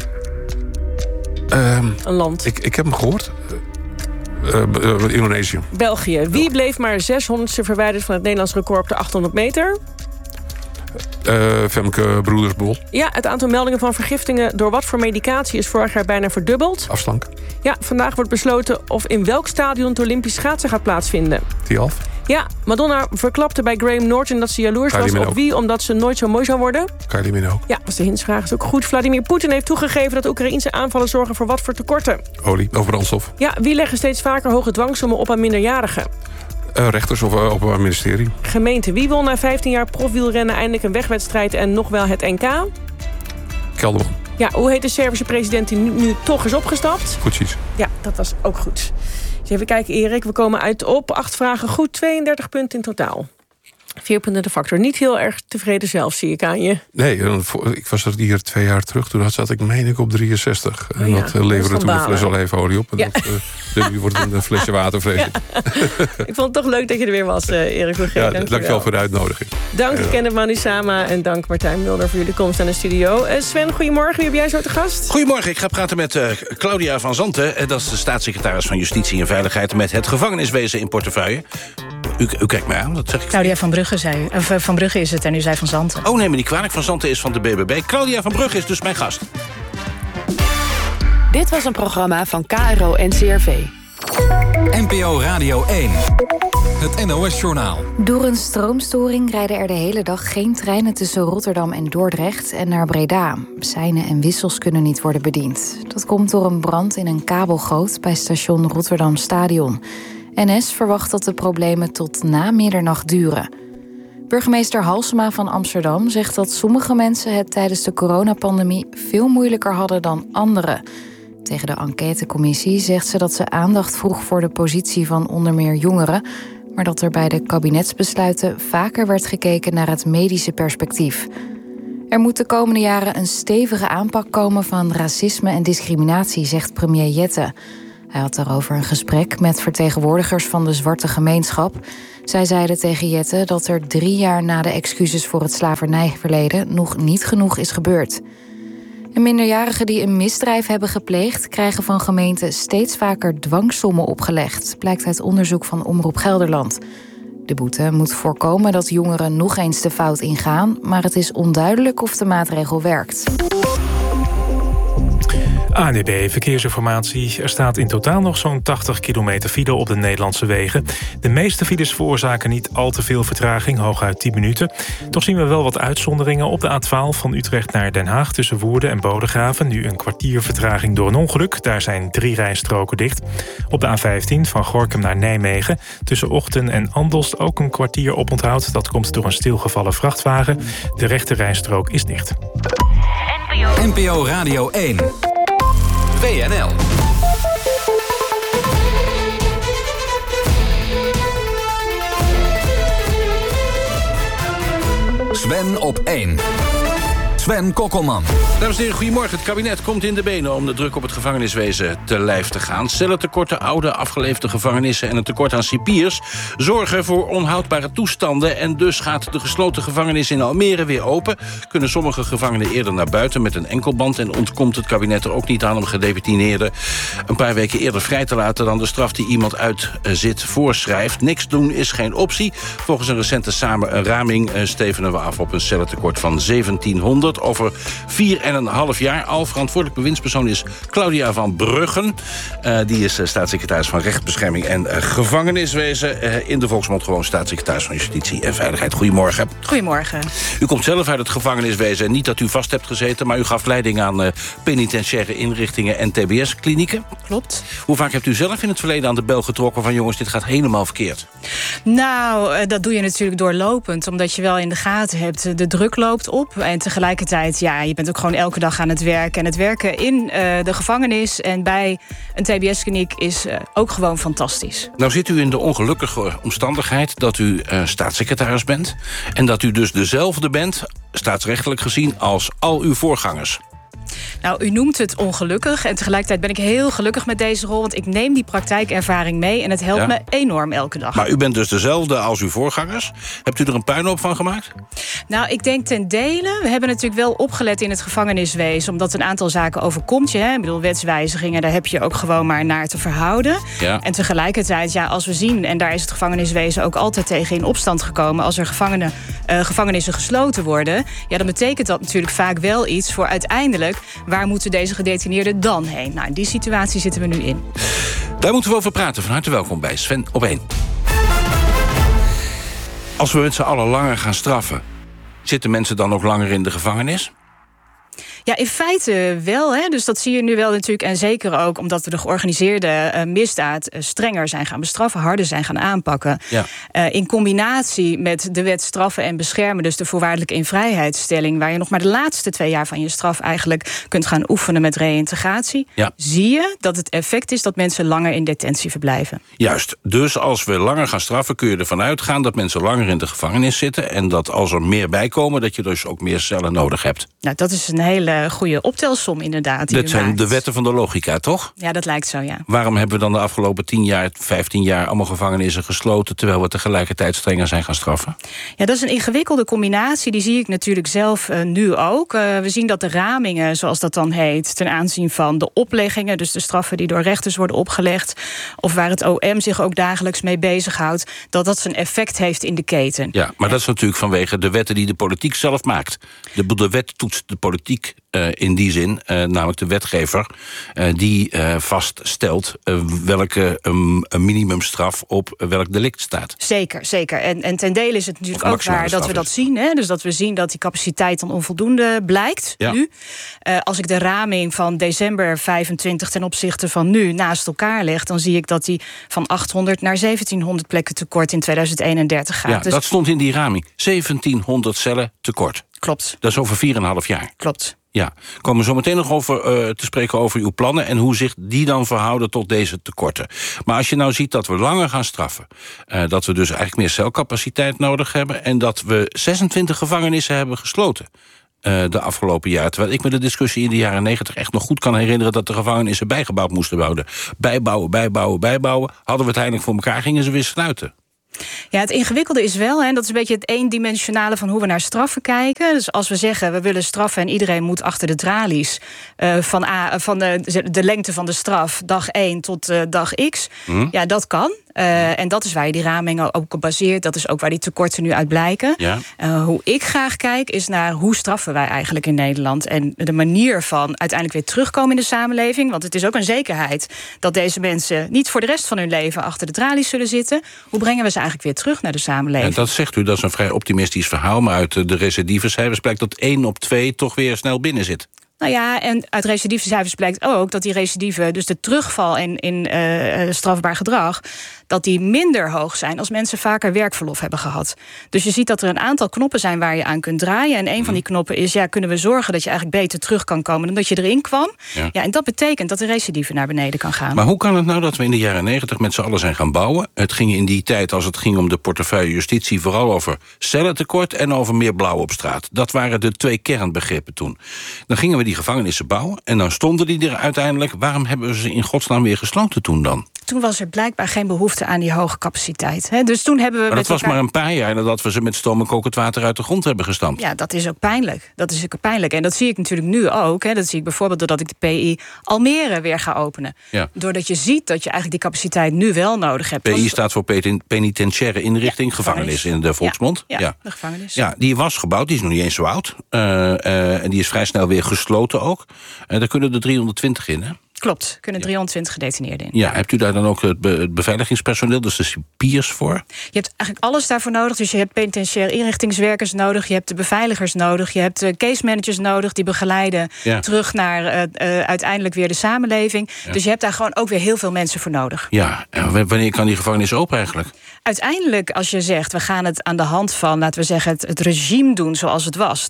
Een land. Ik heb hem gehoord. Indonesië. België. Wie bleef maar 600ste verwijderd van het Nederlands record op de 800 meter? Femke Broedersbol. Ja, het aantal meldingen van vergiftingen door wat voor medicatie is vorig jaar bijna verdubbeld. Afslank. Ja, vandaag wordt besloten of in welk stadion het Olympisch schaatsen gaat plaatsvinden. Tialf. Ja, Madonna verklapte bij Graham Norton dat ze jaloers was op wie, omdat ze nooit zo mooi zou worden. Kylie Minogue. Ja, was de hintsvraag, is ook goed. Vladimir Poetin heeft toegegeven dat Oekraïense aanvallen zorgen voor wat voor tekorten. Olie, of brandstof. Ja, wie leggen steeds vaker hoge dwangsommen op aan minderjarigen? Rechters of Openbaar Ministerie. Gemeente, wie won na 15 jaar profwielrennen eindelijk een wegwedstrijd en nog wel het NK? Kelderman. Ja, hoe heet de Servische president die nu toch is opgestapt? Vučić. Ja, dat was ook goed. Dus even kijken, Erik. We komen uit op 8 vragen goed, 32 punten in totaal. 4 punten de factor. Niet heel erg tevreden zelf, zie ik aan je. Nee, ik was er hier 2 jaar terug. Toen zat ik, meen ik, op 63. En dat leverde toen een fles olijfolie op. En dat, nu wordt het een flesje water, vrees ik. Ik vond het toch leuk dat je er weer was, Erik Vergeet. Ja, dankjewel voor de uitnodiging. Dank Kenneth Manusama en dank Martijn Mulder voor jullie komst aan de studio. Sven, goedemorgen. Wie heb jij zo te gast? Goedemorgen, ik ga praten met Claudia van Zanten. Dat is de staatssecretaris van Justitie en Veiligheid met het gevangeniswezen in portefeuille. U kijkt mij aan, dat zeg ik. Claudia van Brugge zei u. Van Brugge is het en u zei Van Zanten. Oh, neem me niet kwalijk. Van Zanten is van de BBB. Claudia van Brugge is dus mijn gast. Dit was een programma van KRO-NCRV. NPO Radio 1. Het NOS-journaal. Door een stroomstoring rijden er de hele dag geen treinen tussen Rotterdam en Dordrecht en naar Breda. Seinen en wissels kunnen niet worden bediend. Dat komt door een brand in een kabelgoot bij station Rotterdam Stadion. NS verwacht dat de problemen tot na middernacht duren. Burgemeester Halsema van Amsterdam zegt dat sommige mensen het tijdens de coronapandemie veel moeilijker hadden dan anderen. Tegen de enquêtecommissie zegt ze dat ze aandacht vroeg voor de positie van onder meer jongeren, maar dat er bij de kabinetsbesluiten vaker werd gekeken naar het medische perspectief. Er moet de komende jaren een stevige aanpak komen van racisme en discriminatie, zegt premier Jette. Hij had daarover een gesprek met vertegenwoordigers van de zwarte gemeenschap. Zij zeiden tegen Jette dat er 3 jaar na de excuses voor het slavernijverleden nog niet genoeg is gebeurd. En minderjarigen die een misdrijf hebben gepleegd krijgen van gemeenten steeds vaker dwangsommen opgelegd, blijkt uit onderzoek van Omroep Gelderland. De boete moet voorkomen dat jongeren nog eens de fout ingaan, maar het is onduidelijk of de maatregel werkt. ANWB Verkeersinformatie. Er staat in totaal nog zo'n 80 kilometer file op de Nederlandse wegen. De meeste files veroorzaken niet al te veel vertraging, hooguit 10 minuten. Toch zien we wel wat uitzonderingen op de A12 van Utrecht naar Den Haag tussen Woerden en Bodegraven. Nu een kwartier vertraging door een ongeluk. Daar zijn 3 rijstroken dicht. Op de A15 van Gorinchem naar Nijmegen tussen Ochten en Andelst ook een kwartier oponthoud. Dat komt door een stilgevallen vrachtwagen. De rechte rijstrook is dicht. NPO Radio 1. WNL. Sven op 1. Sven Kokkelman. Dames en heren, goedemorgen. Het kabinet komt in de benen om de druk op het gevangeniswezen te lijf te gaan. Cellentekorten, oude, afgeleefde gevangenissen en een tekort aan cipiers zorgen voor onhoudbare toestanden. En dus gaat de gesloten gevangenis in Almere weer open. Kunnen sommige gevangenen eerder naar buiten met een enkelband en ontkomt het kabinet er ook niet aan om gedetineerden een paar weken eerder vrij te laten dan de straf die iemand uitzit voorschrijft. Niks doen is geen optie. Volgens een recente raming stevenen we af op een cellentekort van 1700. Over 4,5 jaar. Al verantwoordelijk bewindspersoon is Claudia van Bruggen. Die is staatssecretaris van Rechtsbescherming en Gevangeniswezen. In de volksmond gewoon staatssecretaris van Justitie en Veiligheid. Goedemorgen. Goedemorgen. U komt zelf uit het gevangeniswezen. Niet dat u vast hebt gezeten, maar u gaf leiding aan penitentiaire inrichtingen en TBS-klinieken. Klopt. Hoe vaak hebt u zelf in het verleden aan de bel getrokken van jongens, dit gaat helemaal verkeerd? Nou, dat doe je natuurlijk doorlopend, omdat je wel in de gaten hebt. De druk loopt op en tegelijkertijd, ja, je bent ook gewoon elke dag aan het werken. En het werken in de gevangenis en bij een TBS-kliniek is ook gewoon fantastisch. Nou zit u in de ongelukkige omstandigheid dat u staatssecretaris bent en dat u dus dezelfde bent, staatsrechtelijk gezien, als al uw voorgangers. Nou, u noemt het ongelukkig en tegelijkertijd ben ik heel gelukkig met deze rol, want ik neem die praktijkervaring mee en het helpt me enorm elke dag. Maar u bent dus dezelfde als uw voorgangers. Hebt u er een puinhoop van gemaakt? Nou, ik denk ten dele. We hebben natuurlijk wel opgelet in het gevangeniswezen, omdat een aantal zaken overkomt je. Hè? Ik bedoel, wetswijzigingen, daar heb je ook gewoon maar naar te verhouden. Ja. En tegelijkertijd, ja, als we zien, en daar is het gevangeniswezen ook altijd tegen in opstand gekomen, als er gevangenissen gesloten worden, ja, dan betekent dat natuurlijk vaak wel iets voor uiteindelijk, waar moeten deze gedetineerden dan heen? Nou, in die situatie zitten we nu in. Daar moeten we over praten. Van harte welkom bij Sven op 1. Als we met z'n allen langer gaan straffen, zitten mensen dan ook langer in de gevangenis? Ja, in feite wel. Hè? Dus dat zie je nu wel natuurlijk. En zeker ook omdat we de georganiseerde misdaad strenger zijn gaan bestraffen, harder zijn gaan aanpakken. Ja. In combinatie met de wet straffen en beschermen, dus de voorwaardelijke invrijheidstelling, waar je nog maar de laatste 2 jaar van je straf eigenlijk kunt gaan oefenen met reïntegratie, zie je dat het effect is dat mensen langer in detentie verblijven. Juist. Dus als we langer gaan straffen, kun je ervan uitgaan dat mensen langer in de gevangenis zitten en dat als er meer bij komen, dat je dus ook meer cellen nodig hebt. Nou, dat is een hele goede optelsom inderdaad. Dit zijn de wetten van de logica, toch? Ja, dat lijkt zo, ja. Waarom hebben we dan de afgelopen 10 jaar, 15 jaar allemaal gevangenissen gesloten, terwijl we tegelijkertijd strenger zijn gaan straffen? Ja, dat is een ingewikkelde combinatie. Die zie ik natuurlijk zelf nu ook. We zien dat de ramingen, zoals dat dan heet, ten aanzien van de opleggingen, dus de straffen die door rechters worden opgelegd, of waar het OM zich ook dagelijks mee bezighoudt, dat zijn effect heeft in de keten. Ja, maar dat is natuurlijk vanwege de wetten die de politiek zelf maakt. De wet toetst de politiek in die zin, namelijk de wetgever, die vaststelt welke minimumstraf op welk delict staat. Zeker, zeker. En ten dele is het natuurlijk ook waar dat we dat zien. Hè? Dus dat we zien dat die capaciteit dan onvoldoende blijkt nu. Als ik de raming van december 25 ten opzichte van nu naast elkaar leg, dan zie ik dat die van 800 naar 1700 plekken tekort in 2031 gaat. Ja, dus dat stond in die raming. 1700 cellen tekort. Klopt. Dat is over 4,5 jaar. Klopt. Ja, komen we zo meteen nog over te spreken over uw plannen en hoe zich die dan verhouden tot deze tekorten. Maar als je nou ziet dat we langer gaan straffen, dat we dus eigenlijk meer celcapaciteit nodig hebben en dat we 26 gevangenissen hebben gesloten de afgelopen jaren. Terwijl ik me de discussie in de jaren 90 echt nog goed kan herinneren dat de gevangenissen bijgebouwd moesten worden. Bijbouwen. Hadden we het eindelijk voor elkaar, gingen ze weer sluiten. Ja, het ingewikkelde is wel, en dat is een beetje het eendimensionale van hoe we naar straffen kijken. Dus als we zeggen, we willen straffen en iedereen moet achter de tralies van de lengte van de straf, dag 1 tot dag X. Ja, dat kan. En dat is waar je die ramingen ook op baseert. Dat is ook waar die tekorten nu uit blijken. Ja. Hoe ik graag kijk is naar hoe straffen wij eigenlijk in Nederland. En de manier van uiteindelijk weer terugkomen in de samenleving. Want het is ook een zekerheid dat deze mensen niet voor de rest van hun leven achter de tralies zullen zitten. Hoe brengen we ze eigenlijk weer terug naar de samenleving? En dat zegt u, dat is een vrij optimistisch verhaal. Maar uit de recidivecijfers blijkt dat 1 op 2 toch weer snel binnen zit. Nou ja, en uit recidivecijfers blijkt ook dat die recidive, dus de terugval in strafbaar gedrag, dat die minder hoog zijn als mensen vaker werkverlof hebben gehad. Dus je ziet dat er een aantal knoppen zijn waar je aan kunt draaien. En een van die knoppen is, kunnen we zorgen dat je eigenlijk beter terug kan komen dan dat je erin kwam? Ja, en dat betekent dat de recidive naar beneden kan gaan. Maar hoe kan het nou dat we in de jaren 90 met z'n allen zijn gaan bouwen? Het ging in die tijd, als het ging om de portefeuille justitie, vooral over cellentekort en over meer blauw op straat. Dat waren de 2 kernbegrippen toen. Dan gingen we die gevangenissen bouwen en dan stonden die er uiteindelijk. Waarom hebben we ze in godsnaam weer gesloten toen dan? Toen was er blijkbaar geen behoefte aan die hoge capaciteit. Dus toen hebben we. Maar dat was maar een paar jaar nadat we ze met stoom en kokend water uit de grond hebben gestampt. Ja, dat is ook pijnlijk. En dat zie ik natuurlijk nu ook. Dat zie ik bijvoorbeeld doordat ik de PI Almere weer ga openen. Ja. Doordat je ziet dat je eigenlijk die capaciteit nu wel nodig hebt. PI staat voor penitentiaire inrichting, gevangenis in de volksmond. Ja, de gevangenis. Ja, die was gebouwd, die is nog niet eens zo oud. En die is vrij snel weer gesloten ook. Daar kunnen er 320 in, hè? Klopt, kunnen 320 gedetineerden in. Ja, hebt u daar dan ook het beveiligingspersoneel, dus de cipiers voor? Je hebt eigenlijk alles daarvoor nodig. Dus je hebt penitentiaire inrichtingswerkers nodig, je hebt de beveiligers nodig, je hebt de case managers nodig die begeleiden terug naar uiteindelijk weer de samenleving. Ja. Dus je hebt daar gewoon ook weer heel veel mensen voor nodig. Ja, en wanneer kan die gevangenis open eigenlijk? Uiteindelijk, als je zegt, we gaan het aan de hand van, laten we zeggen, het regime doen zoals het was,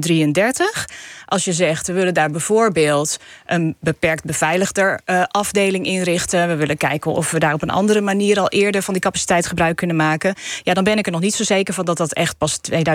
2033. Als je zegt, we willen daar bijvoorbeeld een beperkt beveiligerafdeling inrichten. We willen kijken of we daar op een andere manier al eerder van die capaciteit gebruik kunnen maken. Ja, dan ben ik er nog niet zo zeker van dat dat echt pas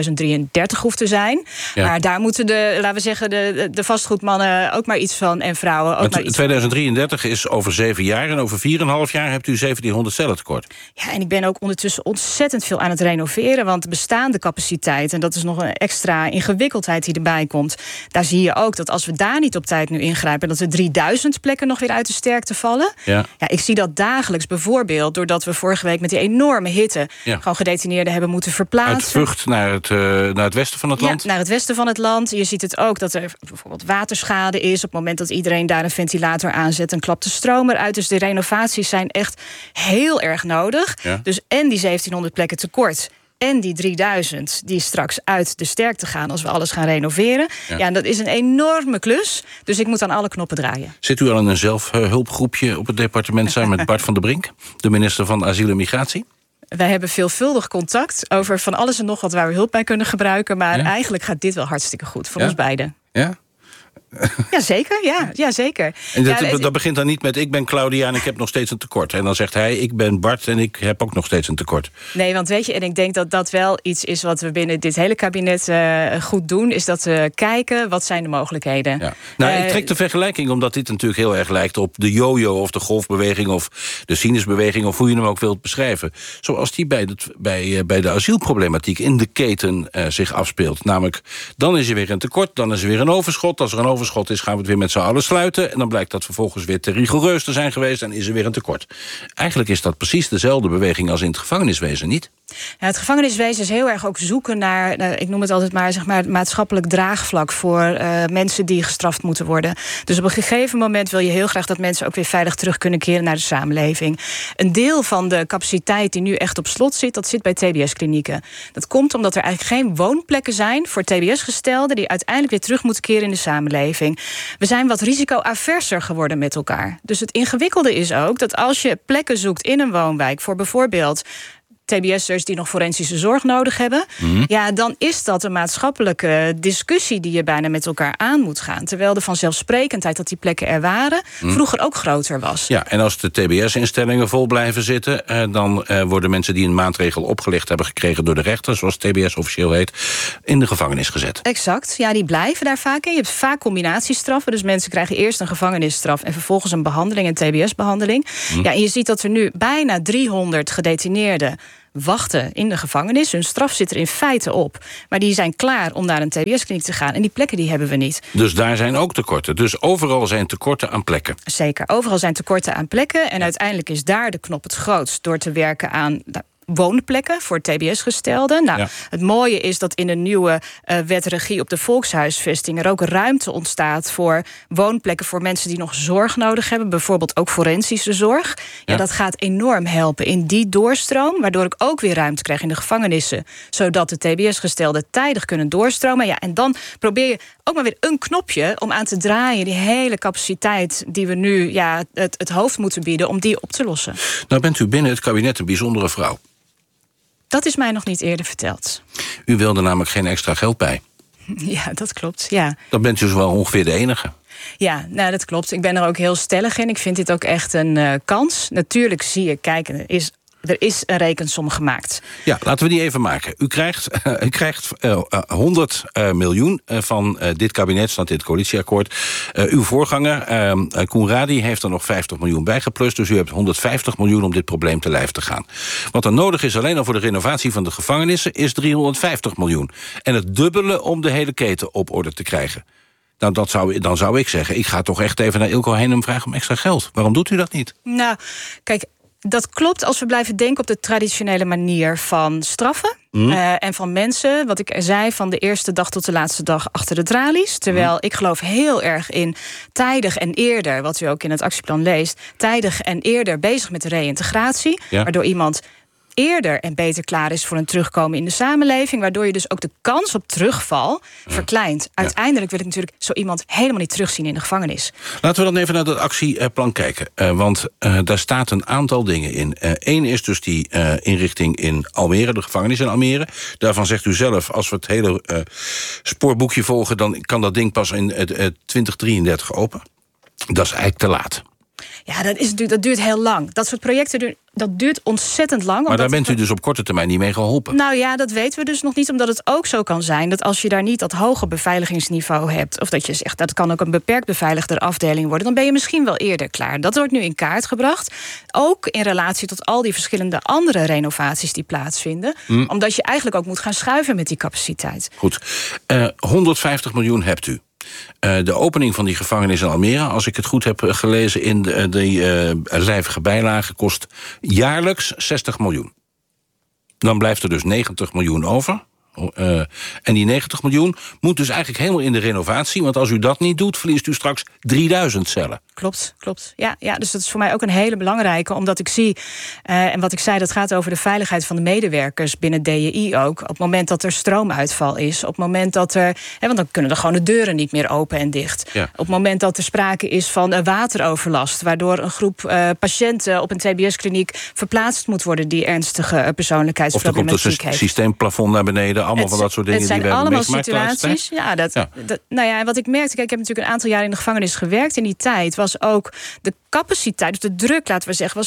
2033 hoeft te zijn. Ja. Maar daar moeten laten we zeggen, de vastgoedmannen ook maar iets van en vrouwen ook maar iets 2033 is over 7 jaar en over 4,5 jaar hebt u 1700 cellen tekort. Ja, en ik ben ook ondertussen ontzettend veel aan het renoveren, want de bestaande capaciteit, en dat is nog een extra ingewikkeldheid die erbij komt, daar zie je ook dat als we daar niet op tijd nu ingrijpen, dat we 3000 plekken nog weer uit de sterkte vallen. Ja, ik zie dat dagelijks bijvoorbeeld doordat we vorige week met die enorme hitte gewoon gedetineerden hebben moeten verplaatsen. Uit Vught naar het westen van het land? Ja, naar het westen van het land. Je ziet het ook dat er bijvoorbeeld waterschade is. Op het moment dat iedereen daar een ventilator aanzet, dan klapt de stroom eruit. Dus de renovaties zijn echt heel erg nodig. Ja. Dus en die 1700 plekken tekort en die 3000 die straks uit de sterkte gaan als we alles gaan renoveren. Ja, dat is een enorme klus. Dus ik moet aan alle knoppen draaien. Zit u al in een zelfhulpgroepje op het departement samen met Bart van der Brink, de minister van Asiel en Migratie? Wij hebben veelvuldig contact over van alles en nog wat waar we hulp bij kunnen gebruiken. Maar eigenlijk gaat dit wel hartstikke goed voor ons beiden. Ja? Jazeker, ja, zeker. En dat begint dan niet met ik ben Claudia en ik heb nog steeds een tekort. En dan zegt hij ik ben Bart en ik heb ook nog steeds een tekort. Nee, want weet je, en ik denk dat dat wel iets is wat we binnen dit hele kabinet goed doen. Is dat we kijken, wat zijn de mogelijkheden? Ja. Nou, ik trek de vergelijking omdat dit natuurlijk heel erg lijkt op de yo-yo of de golfbeweging of de sinusbeweging of hoe je hem ook wilt beschrijven. Zoals die bij de asielproblematiek in de keten zich afspeelt. Namelijk, dan is er weer een tekort, dan is er weer een overschot. Als er een overschot is, gaan we het weer met z'n allen sluiten. En dan blijkt dat vervolgens weer te rigoureus te zijn geweest en is er weer een tekort. Eigenlijk is dat precies dezelfde beweging als in het gevangeniswezen, niet? Ja, het gevangeniswezen is heel erg ook zoeken naar, ik noem het altijd maar, zeg maar, het maatschappelijk draagvlak voor mensen die gestraft moeten worden. Dus op een gegeven moment wil je heel graag dat mensen ook weer veilig terug kunnen keren naar de samenleving. Een deel van de capaciteit die nu echt op slot zit, dat zit bij TBS-klinieken. Dat komt omdat er eigenlijk geen woonplekken zijn voor TBS-gestelden die uiteindelijk weer terug moeten keren in de samenleving. We zijn wat risicoaverser geworden met elkaar. Dus het ingewikkelde is ook dat als je plekken zoekt in een woonwijk voor bijvoorbeeld TBS'ers die nog forensische zorg nodig hebben, ja, dan is dat een maatschappelijke discussie die je bijna met elkaar aan moet gaan. Terwijl de vanzelfsprekendheid dat die plekken er waren vroeger ook groter was. Ja, en als de TBS-instellingen vol blijven zitten, dan worden mensen die een maatregel opgelegd hebben gekregen door de rechter, zoals TBS officieel heet, in de gevangenis gezet. Exact, ja, die blijven daar vaak in. Je hebt vaak combinatiestraffen, dus mensen krijgen eerst een gevangenisstraf en vervolgens een behandeling, een TBS-behandeling. Ja, en je ziet dat er nu bijna 300 gedetineerden wachten in de gevangenis. Hun straf zit er in feite op. Maar die zijn klaar om naar een TBS-kliniek te gaan. En die plekken die hebben we niet. Dus daar zijn ook tekorten. Dus overal zijn tekorten aan plekken. Zeker, overal zijn tekorten aan plekken. En uiteindelijk is daar de knop het grootst door te werken aan woonplekken voor TBS-gestelden. Nou, het mooie is dat in de nieuwe wet regie op de volkshuisvesting er ook ruimte ontstaat voor woonplekken voor mensen die nog zorg nodig hebben, bijvoorbeeld ook forensische zorg. Ja, dat gaat enorm helpen in die doorstroom, waardoor ik ook weer ruimte krijg in de gevangenissen, zodat de TBS-gestelden tijdig kunnen doorstromen. Ja, en dan probeer je ook maar weer een knopje om aan te draaien, die hele capaciteit die we nu het hoofd moeten bieden, om die op te lossen. Nou bent u binnen het kabinet een bijzondere vrouw. Dat is mij nog niet eerder verteld. U wilde namelijk geen extra geld bij. Ja, dat klopt, ja. Dan bent u dus wel ongeveer de enige. Ja, nou, dat klopt. Ik ben er ook heel stellig in. Ik vind dit ook echt een kans. Natuurlijk zie je, kijk, er is een rekensom gemaakt. Ja, laten we die even maken. U krijgt 100 miljoen van dit kabinet, staat in het coalitieakkoord. Uw voorganger, Koen Radi, heeft er nog 50 miljoen bijgeplust. Dus u hebt 150 miljoen om dit probleem te lijf te gaan. Wat er nodig is alleen al voor de renovatie van de gevangenissen is 350 miljoen. En het dubbele om de hele keten op orde te krijgen. Nou, dan zou ik zeggen, ik ga toch echt even naar Ilko Heinum vragen om extra geld. Waarom doet u dat niet? Nou, kijk, dat klopt als we blijven denken op de traditionele manier van straffen. En van mensen, wat ik zei, van de eerste dag tot de laatste dag achter de tralies. Terwijl ik geloof heel erg in tijdig en eerder, wat u ook in het actieplan leest, tijdig en eerder bezig met de reïntegratie. Ja. Waardoor iemand eerder en beter klaar is voor een terugkomen in de samenleving, waardoor je dus ook de kans op terugval verkleint. Uiteindelijk wil ik natuurlijk zo iemand helemaal niet terugzien in de gevangenis. Laten we dan even naar dat actieplan kijken. Want daar staat een aantal dingen in. Eén is dus die inrichting in Almere, de gevangenis in Almere. Daarvan zegt u zelf, als we het hele spoorboekje volgen, dan kan dat ding pas in 2033 open. Dat is eigenlijk te laat. Ja, dat duurt heel lang. Dat soort projecten dat duurt ontzettend lang. Maar daar bent u dus op korte termijn niet mee geholpen? Nou ja, dat weten we dus nog niet, omdat het ook zo kan zijn dat als je daar niet dat hoge beveiligingsniveau hebt, of dat je zegt dat kan ook een beperkt beveiligder afdeling worden, dan ben je misschien wel eerder klaar. Dat wordt nu in kaart gebracht. Ook in relatie tot al die verschillende andere renovaties die plaatsvinden. Omdat je eigenlijk ook moet gaan schuiven met die capaciteit. Goed. 150 miljoen hebt u. De opening van die gevangenis in Almere, als ik het goed heb gelezen in de lijvige bijlage, kost jaarlijks 60 miljoen. Dan blijft er dus 90 miljoen over En die 90 miljoen moet dus eigenlijk helemaal in de renovatie. Want als u dat niet doet, verliest u straks 3000 cellen. Klopt. Ja, dus dat is voor mij ook een hele belangrijke. Omdat ik zie, en wat ik zei, dat gaat over de veiligheid van de medewerkers binnen DJI ook. Op het moment dat er stroomuitval is. Op het moment dat er, want dan kunnen er gewoon de deuren niet meer open en dicht. Ja. Op het moment dat er sprake is van wateroverlast. Waardoor een groep patiënten op een TBS-kliniek verplaatst moet worden die ernstige persoonlijkheidsproblematiek heeft. Of er komt het systeemplafond naar beneden. Allemaal van dat soort dingen die we hebben meegemaakt. Het zijn allemaal situaties. En wat ik merkte, kijk, ik heb natuurlijk een aantal jaar in de gevangenis gewerkt. In die tijd was ook de capaciteit, dus de druk, laten we zeggen, was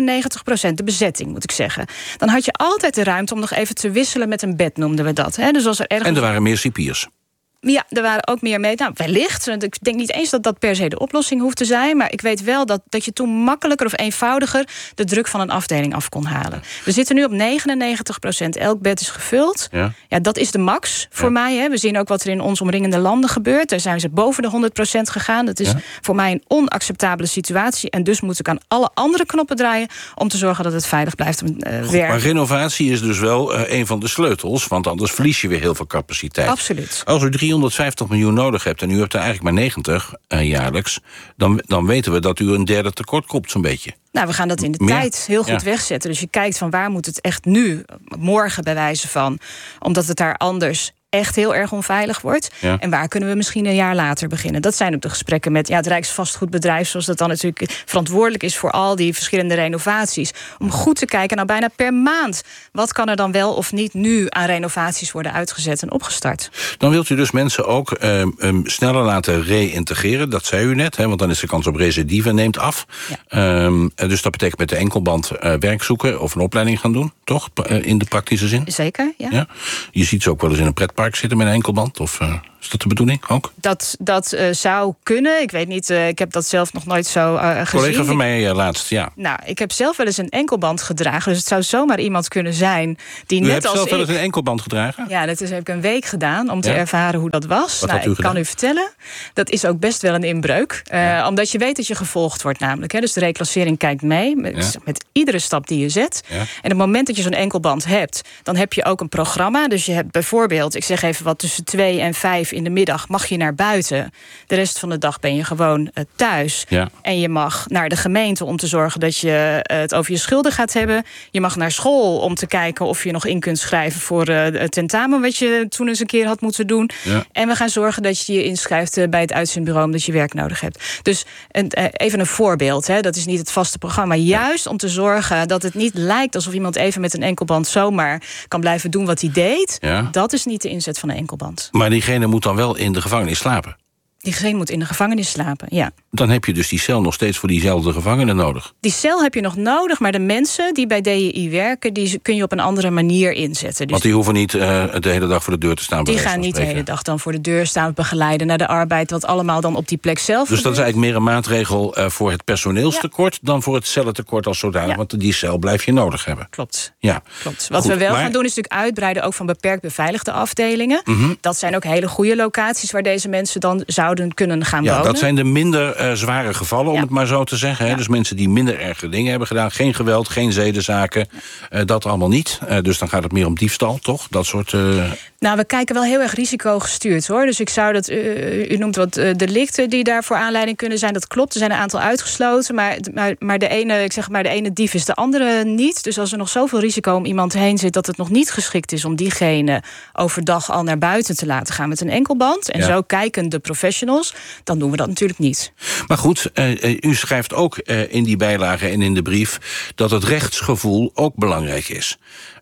95%. De bezetting, moet ik zeggen. Dan had je altijd de ruimte om nog even te wisselen met een bed, noemden we dat. Dus als er ergens... En er waren meer cipiers. Ja, er waren ook meer mee. Nou, wellicht. Ik denk niet eens dat dat per se de oplossing hoeft te zijn. Maar ik weet wel dat je toen makkelijker of eenvoudiger de druk van een afdeling af kon halen. We zitten nu op 99%. Elk bed is gevuld. Ja, dat is de max voor mij. We zien ook wat er in ons omringende landen gebeurt. Daar zijn ze boven de 100% gegaan. Dat is voor mij een onacceptabele situatie. En dus moet ik aan alle andere knoppen draaien om te zorgen dat het veilig blijft werken. Maar renovatie is dus wel een van de sleutels. Want anders verlies je weer heel veel capaciteit. Absoluut. Als u 350 miljoen nodig hebt en u hebt er eigenlijk maar 90 jaarlijks, dan weten we dat u een derde tekort komt zo'n beetje. Nou, we gaan dat in de tijd heel goed wegzetten. Dus je kijkt van waar moet het echt nu, morgen bij wijze van, omdat het daar anders echt heel erg onveilig wordt. Ja. En waar kunnen we misschien een jaar later beginnen? Dat zijn ook de gesprekken met het Rijksvastgoedbedrijf, zoals dat dan natuurlijk verantwoordelijk is voor al die verschillende renovaties. Om goed te kijken, nou bijna per maand, wat kan er dan wel of niet nu aan renovaties worden uitgezet en opgestart? Dan wilt u dus mensen ook sneller laten reïntegreren. Dat zei u net, want dan is de kans op recidive neemt af. Ja. Dus dat betekent met de enkelband werk zoeken of een opleiding gaan doen, toch? In de praktische zin? Zeker, ja. Je ziet ze ook wel eens in een pretpark zitten met een enkelband? Of is dat de bedoeling ook? Dat zou kunnen. Ik weet niet, ik heb dat zelf nog nooit zo gezien. Collega van mij laatst, ja. Nou, ik heb zelf wel eens een enkelband gedragen. Dus het zou zomaar iemand kunnen zijn die net als ik... U hebt zelf wel eens een enkelband gedragen? Ja, dat heb ik een week gedaan om te ervaren hoe dat was. Wat had u gedaan? Kan u vertellen. Dat is ook best wel een inbreuk. Omdat je weet dat je gevolgd wordt namelijk. Dus de reclassering kijkt mee met iedere stap die je zet. Ja. En op het moment dat je zo'n enkelband hebt, dan heb je ook een programma. Dus je hebt bijvoorbeeld, ik zeg even wat, tussen 2 en 5 in de middag mag je naar buiten. De rest van de dag ben je gewoon thuis. Ja. En je mag naar de gemeente om te zorgen dat je het over je schulden gaat hebben. Je mag naar school om te kijken of je nog in kunt schrijven voor het tentamen wat je toen eens een keer had moeten doen. Ja. En we gaan zorgen dat je je inschrijft bij het uitzendbureau omdat je werk nodig hebt. Dus even een voorbeeld. Dat is niet het vaste programma. Juist om te zorgen dat het niet lijkt alsof iemand even met een enkelband zomaar kan blijven doen wat hij deed. Ja. Dat is niet de inzet van een enkelband. Maar diegene moet dan wel in de gevangenis slapen? Diegene moet in de gevangenis slapen, ja. Dan heb je dus die cel nog steeds voor diezelfde gevangenen nodig? Die cel heb je nog nodig, maar de mensen die bij DJI werken, die kun je op een andere manier inzetten. Dus want die hoeven niet de hele dag voor de deur te staan? Die gaan niet de hele dag dan voor de deur staan, begeleiden naar de arbeid, wat allemaal dan op die plek zelf Dus dat is eigenlijk meer een maatregel voor het personeelstekort dan voor het cellentekort als zodanig, ja. Want die cel blijf je nodig hebben. Klopt. Ja. Klopt. Wat we wel gaan doen is natuurlijk uitbreiden ook van beperkt beveiligde afdelingen. Mm-hmm. Dat zijn ook hele goede locaties waar deze mensen dan zouden kunnen gaan wonen. Dat zijn de minder zware gevallen, om het maar zo te zeggen. Ja. Dus mensen die minder erge dingen hebben gedaan. Geen geweld, geen zedenzaken. Dat allemaal niet. Dus dan gaat het meer om diefstal, toch? Dat soort... Nou, we kijken wel heel erg risicogestuurd, hoor. Dus ik zou dat... u noemt wat delicten die daarvoor aanleiding kunnen zijn. Dat klopt, er zijn een aantal uitgesloten. Maar de ene dief is de andere niet. Dus als er nog zoveel risico om iemand heen zit dat het nog niet geschikt is om diegene overdag al naar buiten te laten gaan met een enkelband. En zo kijken de professionals, dan doen we dat natuurlijk niet. Maar goed, u schrijft ook in die bijlage en in de brief dat het rechtsgevoel ook belangrijk is.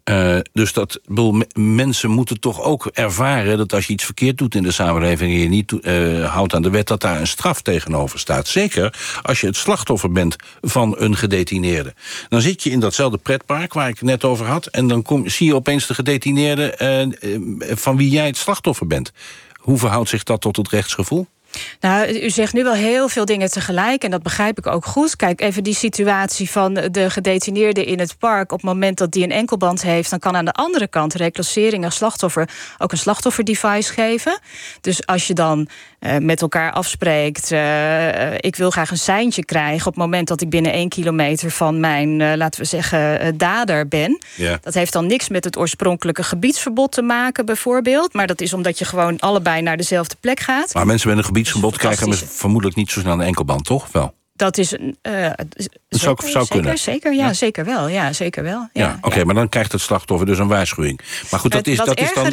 Dus mensen moeten toch ook ervaren dat als je iets verkeerd doet in de samenleving en je niet houdt aan de wet, dat daar een straf tegenover staat. Zeker als je het slachtoffer bent van een gedetineerde. Dan zit je in datzelfde pretpark waar ik het net over had en dan zie je opeens de gedetineerde van wie jij het slachtoffer bent. Hoe verhoudt zich dat tot het rechtsgevoel? Nou, u zegt nu wel heel veel dingen tegelijk en dat begrijp ik ook goed. Kijk, even die situatie van de gedetineerde in het park. Op het moment dat die een enkelband heeft, dan kan aan de andere kant reclassering als slachtoffer ook een slachtofferdevice geven. Dus als je dan met elkaar afspreekt, ik wil graag een seintje krijgen op het moment dat ik binnen 1 kilometer van mijn, laten we zeggen, dader ben. Ja. Dat heeft dan niks met het oorspronkelijke gebiedsverbod te maken, bijvoorbeeld. Maar dat is omdat je gewoon allebei naar dezelfde plek gaat. Maar mensen met een gebiedsverbod krijgen vermoedelijk niet zo snel een enkelband, toch? Wel. Dat is zou kunnen. Zeker, ja, zeker wel. Ja, zeker wel. Ja, Oké, maar dan krijgt het slachtoffer dus een waarschuwing. Maar goed, dat is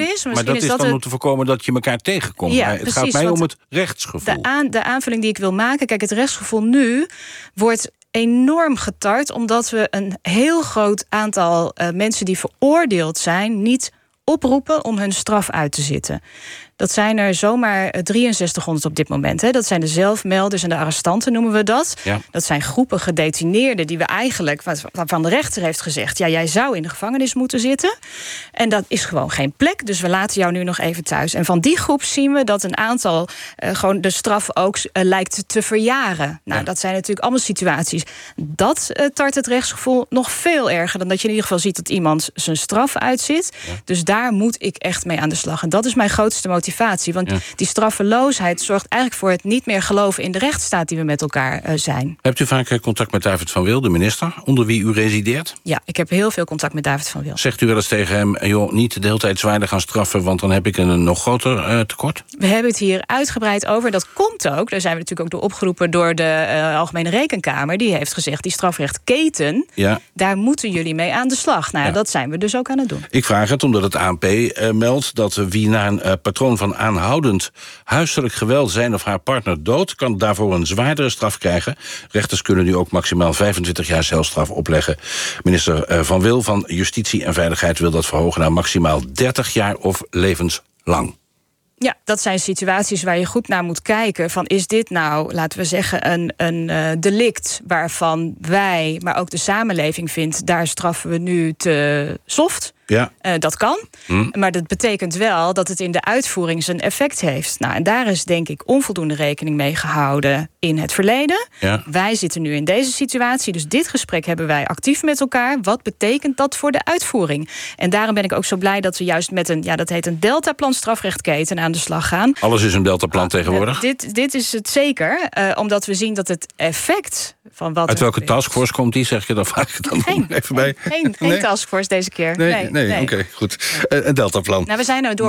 dan om te voorkomen dat je elkaar tegenkomt. Ja, het gaat mij om het rechtsgevoel. De aanvulling die ik wil maken, kijk, het rechtsgevoel nu wordt enorm getart, omdat we een heel groot aantal mensen die veroordeeld zijn niet oproepen om hun straf uit te zitten. Dat zijn er zomaar 6300 op dit moment. Hè. Dat zijn de zelfmelders en de arrestanten, noemen we dat. Ja. Dat zijn groepen gedetineerden die we eigenlijk, waarvan de rechter heeft gezegd, ja, jij zou in de gevangenis moeten zitten. En dat is gewoon geen plek, dus we laten jou nu nog even thuis. En van die groep zien we dat een aantal gewoon de straf ook lijkt te verjaren. Nou, dat zijn natuurlijk allemaal situaties. Dat tart het rechtsgevoel nog veel erger dan dat je in ieder geval ziet dat iemand zijn straf uitzit. Ja. Dus daar moet ik echt mee aan de slag. En dat is mijn grootste motivatie. Want die straffeloosheid zorgt eigenlijk voor het niet meer geloven in de rechtsstaat die we met elkaar zijn. Hebt u vaak contact met David van Wil, de minister, onder wie u resideert? Ja, ik heb heel veel contact met David van Wil. Zegt u wel eens tegen hem, joh, niet de hele tijd zwaarder gaan straffen, want dan heb ik een nog groter tekort? We hebben het hier uitgebreid over. Dat komt ook, daar zijn we natuurlijk ook door opgeroepen door de Algemene Rekenkamer. Die heeft gezegd, die strafrechtketen, daar moeten jullie mee aan de slag. Nou, dat zijn we dus ook aan het doen. Ik vraag het omdat het ANP meldt dat wie na een patroon van aanhoudend huiselijk geweld zijn of haar partner dood, kan daarvoor een zwaardere straf krijgen. Rechters kunnen nu ook maximaal 25 jaar celstraf opleggen. Minister Van Wil van Justitie en Veiligheid wil dat verhogen naar maximaal 30 jaar of levenslang. Ja, dat zijn situaties waar je goed naar moet kijken. Van is dit nou, laten we zeggen, een delict waarvan wij, maar ook de samenleving vindt, daar straffen we nu te soft. Ja. Dat kan, maar dat betekent wel dat het in de uitvoering zijn effect heeft. Nou, en daar is denk ik onvoldoende rekening mee gehouden in het verleden. Ja. Wij zitten nu in deze situatie, dus dit gesprek hebben wij actief met elkaar. Wat betekent dat voor de uitvoering? En daarom ben ik ook zo blij dat we juist met dat heet een deltaplan strafrechtketen aan de slag gaan. Alles is een deltaplan tegenwoordig? Dit is het zeker, omdat we zien dat het effect van wat... Uit welke taskforce komt die, zeg je dan vaak? Even bij. Geen taskforce deze keer. Nee. Oké, goed. Een deltaplan. Nou, we zijn er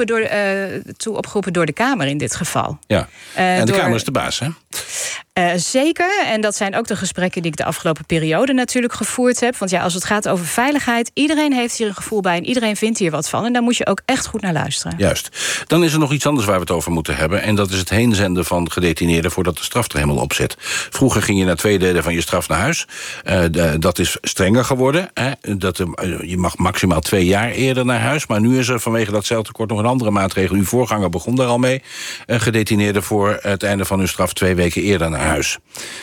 opgeroepen door de Kamer in dit geval. Ja, en de Kamer is de baas, hè? Zeker, en dat zijn ook de gesprekken die ik de afgelopen periode natuurlijk gevoerd heb. Want ja, als het gaat over veiligheid, iedereen heeft hier een gevoel bij en iedereen vindt hier wat van. En daar moet je ook echt goed naar luisteren. Juist. Dan is er nog iets anders waar we het over moeten hebben. En dat is het heenzenden van gedetineerden voordat de straf er helemaal op zit. Vroeger ging je na 2 delen van je straf naar huis. Dat is strenger geworden. Hè? Je mag maximaal 2 jaar eerder naar huis. Maar nu is er vanwege dat celtekort nog een andere maatregel. Uw voorganger begon daar al mee. Gedetineerden voor het einde van hun straf 2 weken eerder naar huis.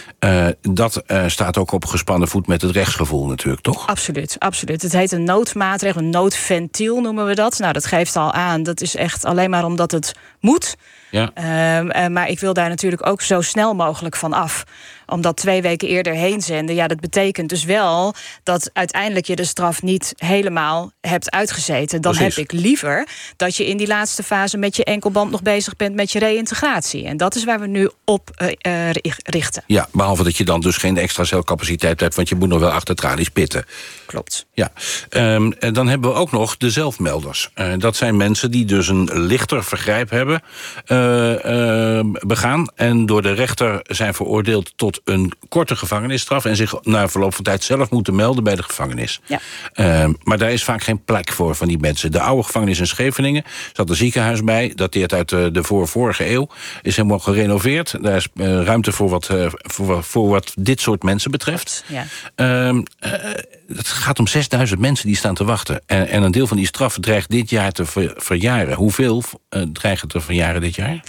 Dat staat ook op gespannen voet met het rechtsgevoel natuurlijk, toch? Absoluut. Het heet een noodmaatregel, een noodventiel noemen we dat. Nou, dat geeft al aan, dat is echt alleen maar omdat het moet. Ja. Maar ik wil daar natuurlijk ook zo snel mogelijk van af. Omdat 2 weken eerder heen zenden, ja, dat betekent dus wel dat uiteindelijk je de straf niet helemaal hebt uitgezeten. Dan heb ik liever dat je in die laatste fase met je enkelband nog bezig bent met je reïntegratie. En dat is waar we nu op richten. Ja, behalve dat je dan dus geen extra celcapaciteit hebt, want je moet nog wel achter tralies pitten. Klopt. Ja. Dan hebben we ook nog de zelfmelders. Dat zijn mensen die dus een lichter vergrijp hebben begaan en door de rechter zijn veroordeeld tot een korte gevangenisstraf en zich na verloop van tijd zelf moeten melden bij de gevangenis. Ja. Maar daar is vaak geen plek voor van die mensen. De oude gevangenis in Scheveningen zat een ziekenhuis bij, dateert uit de vorige eeuw, is helemaal gerenoveerd. Daar is ruimte voor wat dit soort mensen betreft. Ja. het gaat om 6000 mensen die staan te wachten. En een deel van die straf dreigt dit jaar te verjaren. Hoeveel dreigen te verjaren dit jaar?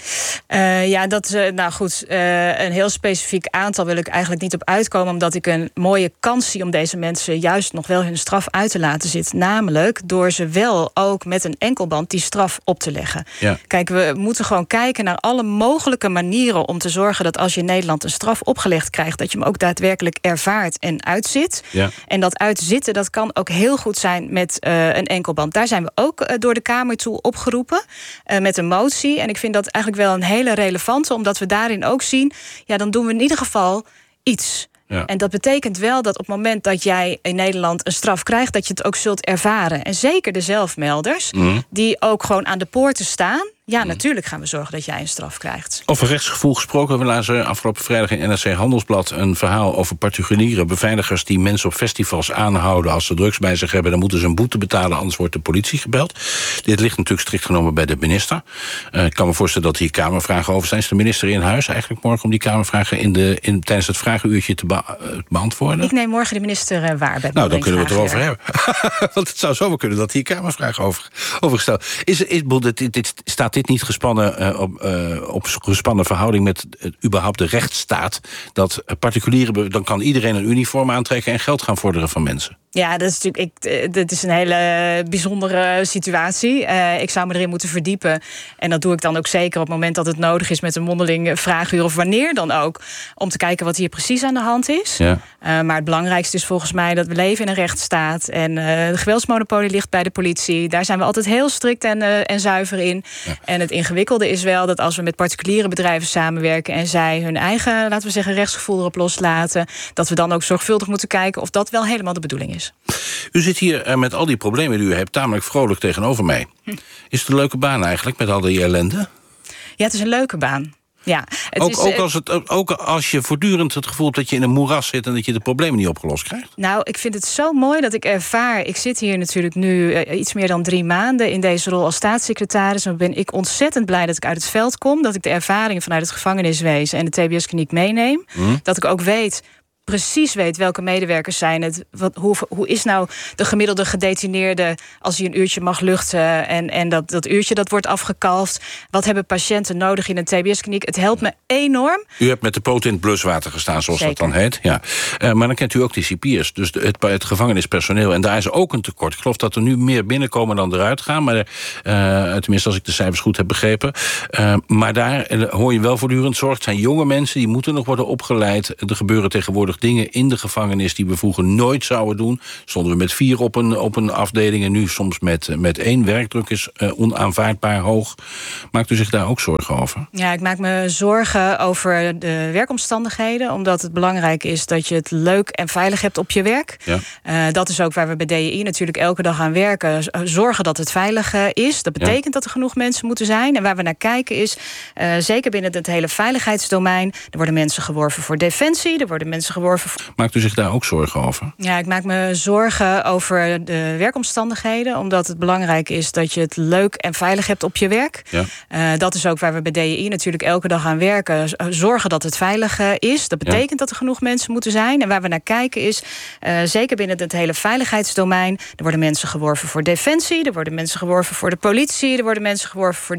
Een heel specifiek aantal wil ik eigenlijk niet op uitkomen, omdat ik een mooie kans zie om deze mensen juist nog wel hun straf uit te laten zitten. Namelijk door ze wel ook met een enkelband die straf op te leggen. Ja. Kijk, we moeten gewoon kijken naar alle mogelijke manieren om te zorgen dat als je in Nederland een straf opgelegd krijgt, dat je hem ook daadwerkelijk ervaart en uitzit. Ja. En dat uitzitten, dat kan ook heel goed zijn met een enkelband. Daar zijn we ook door de Kamer toe opgeroepen met een motie. En ik vind dat eigenlijk wel een hele relevante, omdat we daarin ook zien, ja, dan doen we in ieder geval iets. Ja. En dat betekent wel dat op het moment dat jij in Nederland een straf krijgt, dat je het ook zult ervaren. En zeker de zelfmelders, die ook gewoon aan de poorten staan. Ja, natuurlijk gaan we zorgen dat jij een straf krijgt. Over rechtsgevoel gesproken, we lazen afgelopen vrijdag in NRC Handelsblad een verhaal over particuliere beveiligers die mensen op festivals aanhouden als ze drugs bij zich hebben. Dan moeten ze een boete betalen, anders wordt de politie gebeld. Dit ligt natuurlijk strikt genomen bij de minister. Ik kan me voorstellen dat hier Kamervragen over zijn. Is de minister in huis eigenlijk morgen om die Kamervragen tijdens het vragenuurtje te beantwoorden? Ik neem morgen de minister waar. Bij dan kunnen we het erover hebben. Want het zou zomaar kunnen dat hier Kamervragen over gesteld. Staat dit niet op gespannen verhouding met überhaupt de rechtsstaat, dat particulieren, dan kan iedereen een uniform aantrekken en geld gaan vorderen van mensen? Ja, dat is natuurlijk dat is een hele bijzondere situatie. Ik zou me erin moeten verdiepen. En dat doe ik dan ook zeker op het moment dat het nodig is met een mondeling vraaguur of wanneer dan ook, om te kijken wat hier precies aan de hand is. Ja. Maar het belangrijkste is volgens mij dat we leven in een rechtsstaat en de geweldsmonopolie ligt bij de politie. Daar zijn we altijd heel strikt en zuiver in. Ja. En het ingewikkelde is wel dat als we met particuliere bedrijven samenwerken en zij hun eigen, laten we zeggen, rechtsgevoel erop loslaten, dat we dan ook zorgvuldig moeten kijken of dat wel helemaal de bedoeling is. U zit hier met al die problemen die u hebt tamelijk vrolijk tegenover mij. Is het een leuke baan eigenlijk met al die ellende? Ja, het is een leuke baan. Ja, ook als je voortdurend het gevoel hebt dat je in een moeras zit en dat je de problemen niet opgelost krijgt? Nou, ik vind het zo mooi dat ik ervaar. Ik zit hier natuurlijk nu iets meer dan 3 maanden in deze rol als staatssecretaris. En ben ik ontzettend blij dat ik uit het veld kom. Dat ik de ervaringen vanuit het gevangeniswezen en de TBS-kliniek meeneem. Dat ik ook precies weet welke medewerkers zijn het. Hoe is nou de gemiddelde gedetineerde als hij een uurtje mag luchten en dat uurtje dat wordt afgekalfd? Wat hebben patiënten nodig in een TBS-kliniek? Het helpt me enorm. U hebt met de poot in het bluswater gestaan, zoals Zeker. Dat dan heet. Ja. Maar dan kent u ook die cipiers, dus het gevangenispersoneel. En daar is ook een tekort. Ik geloof dat er nu meer binnenkomen dan eruit gaan. Maar tenminste, als ik de cijfers goed heb begrepen. Maar daar hoor je wel voortdurend zorg. Het zijn jonge mensen, die moeten nog worden opgeleid. Er gebeuren tegenwoordig dingen in de gevangenis die we vroeger nooit zouden doen. Stonden we met 4 op een afdeling en nu soms met 1. Werkdruk is onaanvaardbaar hoog. Maakt u zich daar ook zorgen over? Ja, ik maak me zorgen over de werkomstandigheden, omdat het belangrijk is dat je het leuk en veilig hebt op je werk. Ja. Dat is ook waar we bij DEI natuurlijk elke dag aan werken. Zorgen dat het veilig is. Dat betekent dat er genoeg mensen moeten zijn. En waar we naar kijken is, zeker binnen het hele veiligheidsdomein, er worden mensen geworven voor defensie, er worden mensen geworven. Maakt u zich daar ook zorgen over? Ja, ik maak me zorgen over de werkomstandigheden, omdat het belangrijk is dat je het leuk en veilig hebt op je werk. Ja. Dat is ook waar we bij DEI natuurlijk elke dag aan werken. Zorgen dat het veilig is. Dat betekent dat er genoeg mensen moeten zijn. En waar we naar kijken is, zeker binnen het hele veiligheidsdomein, er worden mensen geworven voor defensie, er worden mensen geworven voor de politie, er worden mensen geworven voor